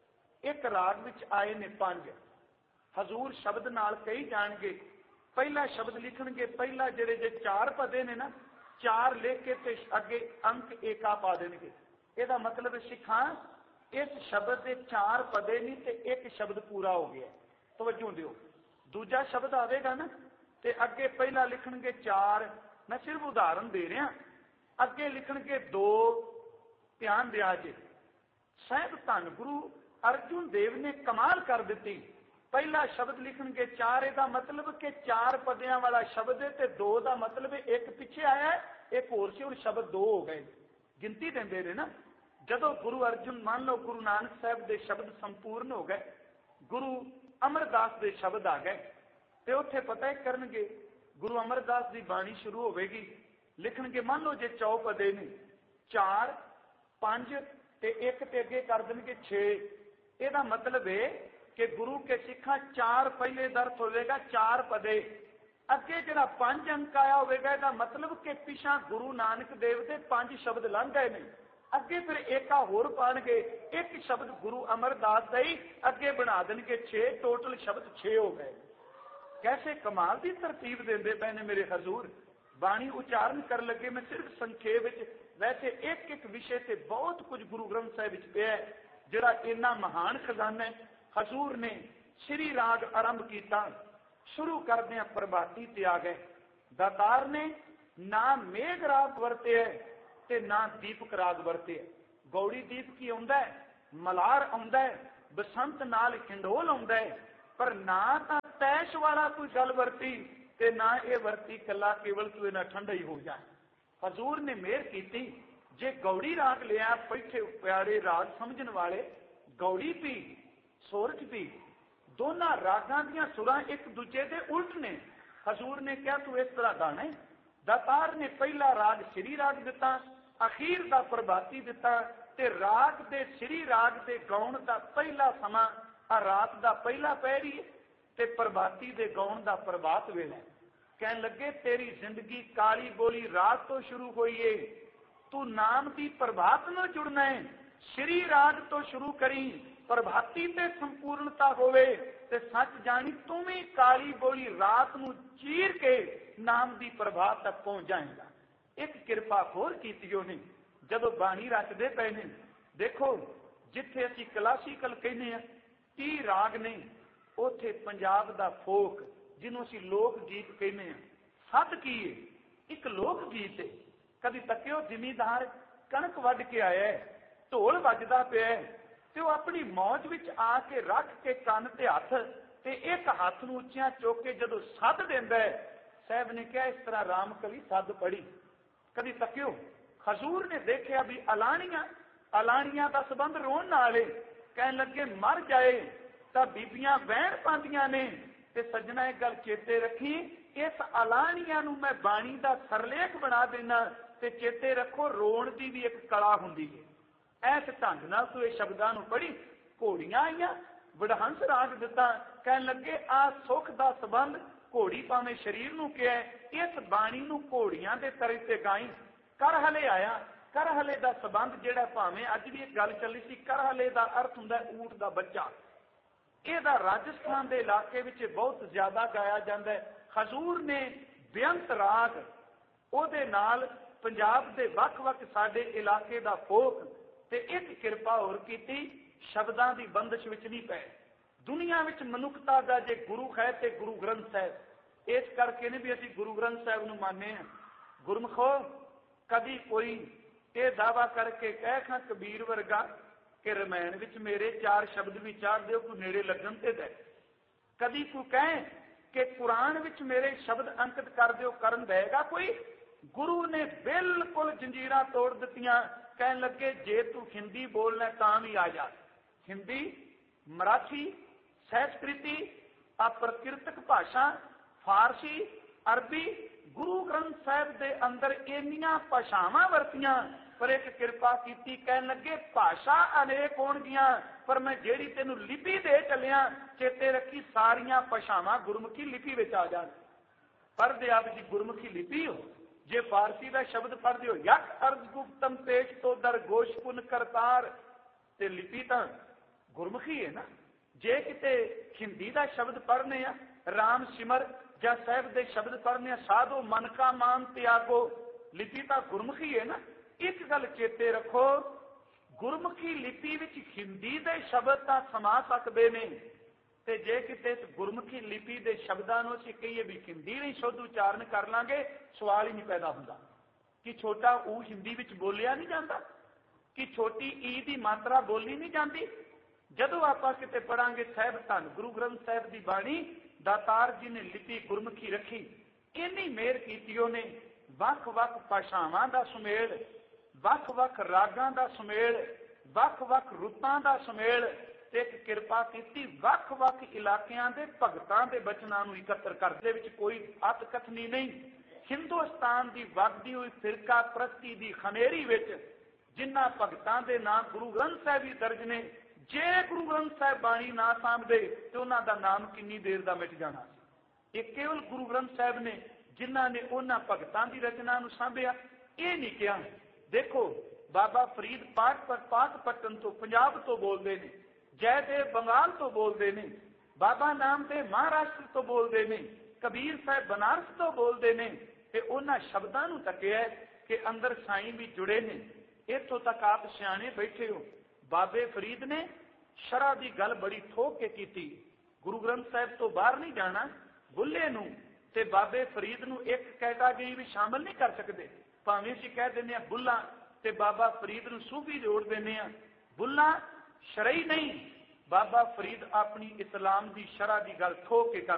ਇੱਕ ਰਾਗ ਵਿੱਚ ਆਏ ਨੇ 5, ਹਜ਼ੂਰ ਸ਼ਬਦ ਨਾਲ ਕਹੀ ਜਾਣਗੇ। ਪਹਿਲਾ ਸ਼ਬਦ ਲਿਖਣਗੇ, ਪਹਿਲਾ ਜਿਹੜੇ ਜੇ 4 ਪਦੇ ਨੇ ਨਾ, 4 ਲਿਖ ਕੇ ਤੇ ਅੱਗੇ ਅੰਕ ਏਕਾ ਪਾ ਦੇਣਗੇ। ਇਹਦਾ ਮਤਲਬ ਸਿੱਖਾਂ ਇਸ ਸ਼ਬਦ ਦੇ 4 ਪਦੇ ਨਹੀਂ ਤੇ 1 ਸ਼ਬਦ ਪੂਰਾ ਹੋ ਗਿਆ। ਤਵੱਜੋ ਦਿਓ, ਦੂਜਾ ਸ਼ਬਦ ਆਵੇਗਾ ਨਾ ਤੇ ਅੱਗੇ ਪਹਿਲਾ ਲਿਖਣਗੇ 4, ਮੈਂ ਸਿਰਫ ਉਦਾਹਰਨ ਦੇ ਰਿਹਾ, ਅੱਗੇ ਲਿਖਣਗੇ 2, ਧਿਆਨ ਦਿਆ ਜੇ। ਸਾਹਿਬ ਧੰਨ ਗੁਰੂ ਅਰਜਨ ਦੇਵ ਨੇ ਕਮਾਲ ਕਰ ਦਿੱਤੀ। ਪਹਿਲਾ ਸ਼ਬਦ ਲਿਖਣਗੇ 4, ਇਹਦਾ ਮਤਲਬ ਕਿ 4 ਪਦਿਆਂ ਵਾਲਾ ਸ਼ਬਦ ਹੈ ਤੇ 2 ਦਾ ਮਤਲਬ 1 ਪਿੱਛੇ ਆਇਆ, ਇੱਕ ਹੋਰ ਸੀ, ਹੁਣ ਸ਼ਬਦ 2 ਹੋ ਗਏ। ਗਿਣਤੀ ਦਿੰਦੇ ਨੇ ਨਾ। ਜਦੋਂ ਗੁਰੂ ਅਰਜਨ, ਮੰਨ ਲਓ ਗੁਰੂ ਨਾਨਕ ਸਾਹਿਬ ਦੇ ਸ਼ਬਦ ਸੰਪੂਰਨ ਹੋ ਗਏ, ਗੁਰੂ ਅਮਰਦਾਸ ਦੇ ਸ਼ਬਦ ਆ ਗਏ, ਤੇ ਉੱਥੇ ਪਤਾ ਕਰਨਗੇ ਗੁਰੂ ਅਮਰਦਾਸ ਦੀ ਬਾਣੀ ਸ਼ੁਰੂ ਹੋਵੇਗੀ। ਲਿਖਣਗੇ, ਮੰਨ ਲਓ ਜੇ 4 ਪਦੇ ਨੇ, 4, 5 ਤੇ 1 ਤੇ ਅੱਗੇ ਕਰ ਦੇਣਗੇ 6। ਇਹਦਾ ਮਤਲਬ ਹੈ ਕਿ ਗੁਰੂ ਕੇ ਸਿੱਖਾਂ 4 ਪਹਿਲੇ ਦਰਤ ਹੋਵੇਗਾ, 4 ਪਦੇ। ਅੱਗੇ ਜਿਹੜਾ 5 ਅੰਕ ਆਇਆ ਹੋਵੇਗਾ, ਇਹਦਾ ਮਤਲਬ ਕਿ ਪਿਛਾਂ ਗੁਰੂ ਨਾਨਕ ਦੇਵ ਦੇ 5 ਸ਼ਬਦ ਲੰਘ ਗਏ ਨੇ। ਅੱਗੇ ਫਿਰ ਏਕਾ ਹੋਰ ਪਾਣਗੇ, 1 ਸ਼ਬਦ ਗੁਰੂ ਅਮਰਦਾਸ ਦਾ ਹੀ ਅੱਗੇ ਬਣਾ ਦੇਣਗੇ 6, ਟੋਟਲ ਸ਼ਬਦ 6 ਹੋ ਗਏ। ਕੈਸੇ ਕਮਾਲ ਦੀ ਤਰਤੀਬ ਦਿੰਦੇ ਪਏ ਨੇ ਮੇਰੇ ਹਜ਼ੂਰ। ਬਾਣੀ ਉਚਾਰਨ ਕਰਨ ਲੱਗੇ ਮੈਂ ਸਿਰਫ ਸੰਖੇਪ ਵਿੱਚ, ਵੈਸੇ ਇੱਕ ਵਿਸ਼ੇ ਤੇ ਬਹੁਤ ਕੁਝ ਗੁਰੂ ਗ੍ਰੰਥ ਸਾਹਿਬ ਵਿੱਚ ਪਿਆ ਜਿਹੜਾ ਇੰਨਾ ਮਹਾਨ ਖਜ਼ਾਨਾ ਹੈ। ਹਜ਼ੂਰ ਨੇ ਸ੍ਰੀ ਰਾਗ ਆਰੰਭ ਕੀਤਾ। शुरू करदे प्रभाती ते आ गए। दातार ने ना मेघ राग वरते ते ना दीपक राग वरते। गौड़ी दीप की आउंदा है, मलार आउंदा है, बसंत नाल खिंडोल आउंदा है, पर ना तां तैश वाला कोई गल वरती ते ना ये वरती कला केवल तू इना ठंडा ही हो जाए। हजूर ने मेहर की, जे गौड़ी राग लिया पैठे प्यारे राग समझन वाले गौड़ी पी सोरठ पी, दोनों रागां दियां सुरां एक दूजे दे उल्ट ने। हजूर ने कहा तू इस तरह गाना है। दातार ने पहला राग श्री राग दिता, अखीर दा प्रभाती दिता, ते राग दे श्री राग दे गाउण दा पहला समा आ रात दा पहला पहरी ते प्रभाती दे गाउण दा प्रभात वेला। कहन लगे तेरी जिंदगी काली बोली रात तो शुरू हुई है, तू नाम दी प्रभात न जुड़ना है, श्री राग तो शुरू करी, प्रभाती ते संपूर्णता होवे ते सच जानी तू भी काली बोली रात नू चीर के नाम दी प्रभात तक पहुंच जाएगा। एक किरपा होर कीती उन्हें जदों बाणी रचदे पए ने। देखो जिथे असीं क्लासीकल कहने 30 राग ने, उथे पंजाब दा फोक जिन्हों असीं लोक गीत कहने सत की है, एक लोक गीत है। कभी तकियो जिमीदार कणक वढ के आया है, ढोल वजदा पिया है, ते वह अपनी मौज विच आके रख के कन ते हथ ते एक हाथ नूं उच्चियां चुक के जदों सद दिंदा है, साहब ने कहा इस तरह राम कवि सद पढ़ी। कभी तकियो हजूर ने देखिया भी अलाणियां दा संबंध रोण नाल है। कहन लगे मर जाए तां बीबियां वहण पांदियां ने, ते सज्जना एक गल चेते रखी, इस अलाणियां नूं मैं बाणी दा सरलेख बना देना, ते चेते रखो रोण दी भी एक कला हुंदी है। ऐस ढंग नाल तू इह शब्दां नूं पढ़ी। घोड़ियां आईयां, वडहंस राग दिता, कहन लगे आ सुख दा संबंध घोड़ी भावें शरीर नूं किहा, इस बाणी नूं घोड़ियां दे तरे ते गाई। करहले आया, करहले दा संबंध जिहड़ा भावें अज भी एक गल चली सी, करहले दा अर्थ हुंदा ऊंट दा बच्चा। ਇਹਦਾ राजस्थान के इलाके में बहुत ज्यादा गाया जाता है। हजूर ने बेअंत राग ਉਹਦੇ नाल पंजाब के ਵੱਖ-ਵੱਖ साडे इलाके का फोक ते एक किरपा होर कीती, शब्दां की बंदिश विच नहीं पए। दुनिया विच मनुखता का जे गुरु है तो गुरु ग्रंथ साहिब। इस करके ने भी असीं गुरु ग्रंथ साहिब नूं मानने हैं। गुरमुखो कभी कोई ये दावा करके कह खां कबीर वर्गा कि रमैन विच मेरे 4 शब्द भी चाड़ दिओ कोई नेड़े लगन ते दे, कभी कोई कहे कि कुरान विच मेरे शब्द अंकित कर दिओ करन देगा कोई। गुरु ने बिल्कुल जंजीरां तोड़ दित्तियां। कहन लगे जे तू हिंदी बोलना तां भी आ जा। हिंदी, मराठी, संस्कृति, अप्रकृतक भाषा, फारसी, अरबी, गुरु ग्रंथ साहिब दे अंदर इन्नियां भाषावां वरतियां, पर एक किरपा की। कहन लगे भाषा अनेक होणगियां, पर मैं जेड़ी तेनू लिपि दे चलिया चेते रखी सारियां भाषावां गुरमुखी लिपि विच आ जाण। पढ़दे आप जी गुरमुखी लिपि हो, जे फारसी का शब्द पढ़दे हो यक अर्ज गुप्तम पेश तो दर गोश पुन करतार, ते लिपि तां गुरमुखी है ना। जे किते हिंदी का शब्द पढ़ने आ राम सिमर या साहिब दे शब्द पढ़ने साधो मन का मान त्यागो, लिपि तां गुरमुखी है ना। एक गल चेते रखो, गुरमुखी लिपि विच हिंदी दे शब्द तां समा सकदे ने, ते जे किते गुरमुखी लिपि दे शब्दां नूं असीं कहीए भी हिंदी नहीं शुद्ध उचारण कर लांगे, सवाल ही नहीं पैदा हुंदा कि छोटा ऊ हिंदी विच बोलिया नहीं जाता, कि छोटी ई दी मात्रा बोली नहीं जाती। जदों आपां किते पढ़ांगे साहिब धन गुरु ग्रंथ साहिब दी बाणी, दातार जी ने लिपि गुरमुखी रखी। इन्नी मेहर कीती उहने, वख-वख भाषावां दा सुमेल, वख-वख रागां दा सुमेल, वख-वख रुतां दा सुमेल, ते एक किरपा की वख-वख इलाकियां दे भगतां दे बचनां नूं इकत्र करदे विच कोई अत कथनी नहीं। हिंदुस्तान दी वगदी हुई फिरका प्रस्ती दी खनेरी विच जिन्हां भगतां दे नाम गुरु ग्रंथ साहिब ही दर्ज ने, जे गुरु ग्रंथ साहिब बाणी ना सामभे ते उन्हां दा नाम किन्नी देर दा मिट जाना। ਇਹ केवल गुरु ग्रंथ साहिब ने जिन्हां ने उन्हां भगतां दी रचना नूं सांभिया, ਇਹ नहीं किया। देखो बाबा फरीद पाकपट्टन तो पंजाब तो बोलते हैं, जयदेव बंगाल तो बोलते हैं, बाबा नामदेव महाराष्ट्र तो बोलते हैं, कबीर साहब बनारस तो बोलते हैं। ते उन्हां शब्दां नूं तकिया कि अंदर साईं भी जुड़े ने। इत्थों तक आप सियाणे बैठे हो। बाबे फरीद ने शरह की गल बड़ी ठोक के की, गुरु ग्रंथ साहिब तो बाहर नहीं जाना, ਬੁੱਲੇ ਨੂੰ ਤੇ ਬਾਬੇ ਫਰੀਦ ਨੂੰ ਇੱਕ ਕੈਟਾਗਰੀ ਵੀ ਸ਼ਾਮਲ ਨਹੀਂ ਕਰ ਸਕਦੇ। ਭਾਵੇਂ ਅਸੀਂ ਕਹਿ ਦਿੰਦੇ ਹਾਂ ਬੁੱਲਾ ਤੇ ਬਾਬਾ ਫਰੀਦ ਨੂੰ ਸੂਫੀ ਜੋੜ ਦਿੰਦੇ ਹਾਂ। ਬੁੱਲਾ ਸ਼ਰਈ ਨਹੀਂ, ਬਾਬਾ ਫਰੀਦ ਆਪਣੀ ਇਸਲਾਮ ਦੀ ਸ਼ਰ੍ਹਾ ਦੀ ਗੱਲ ਠੋਕ ਕੇ ਕਰ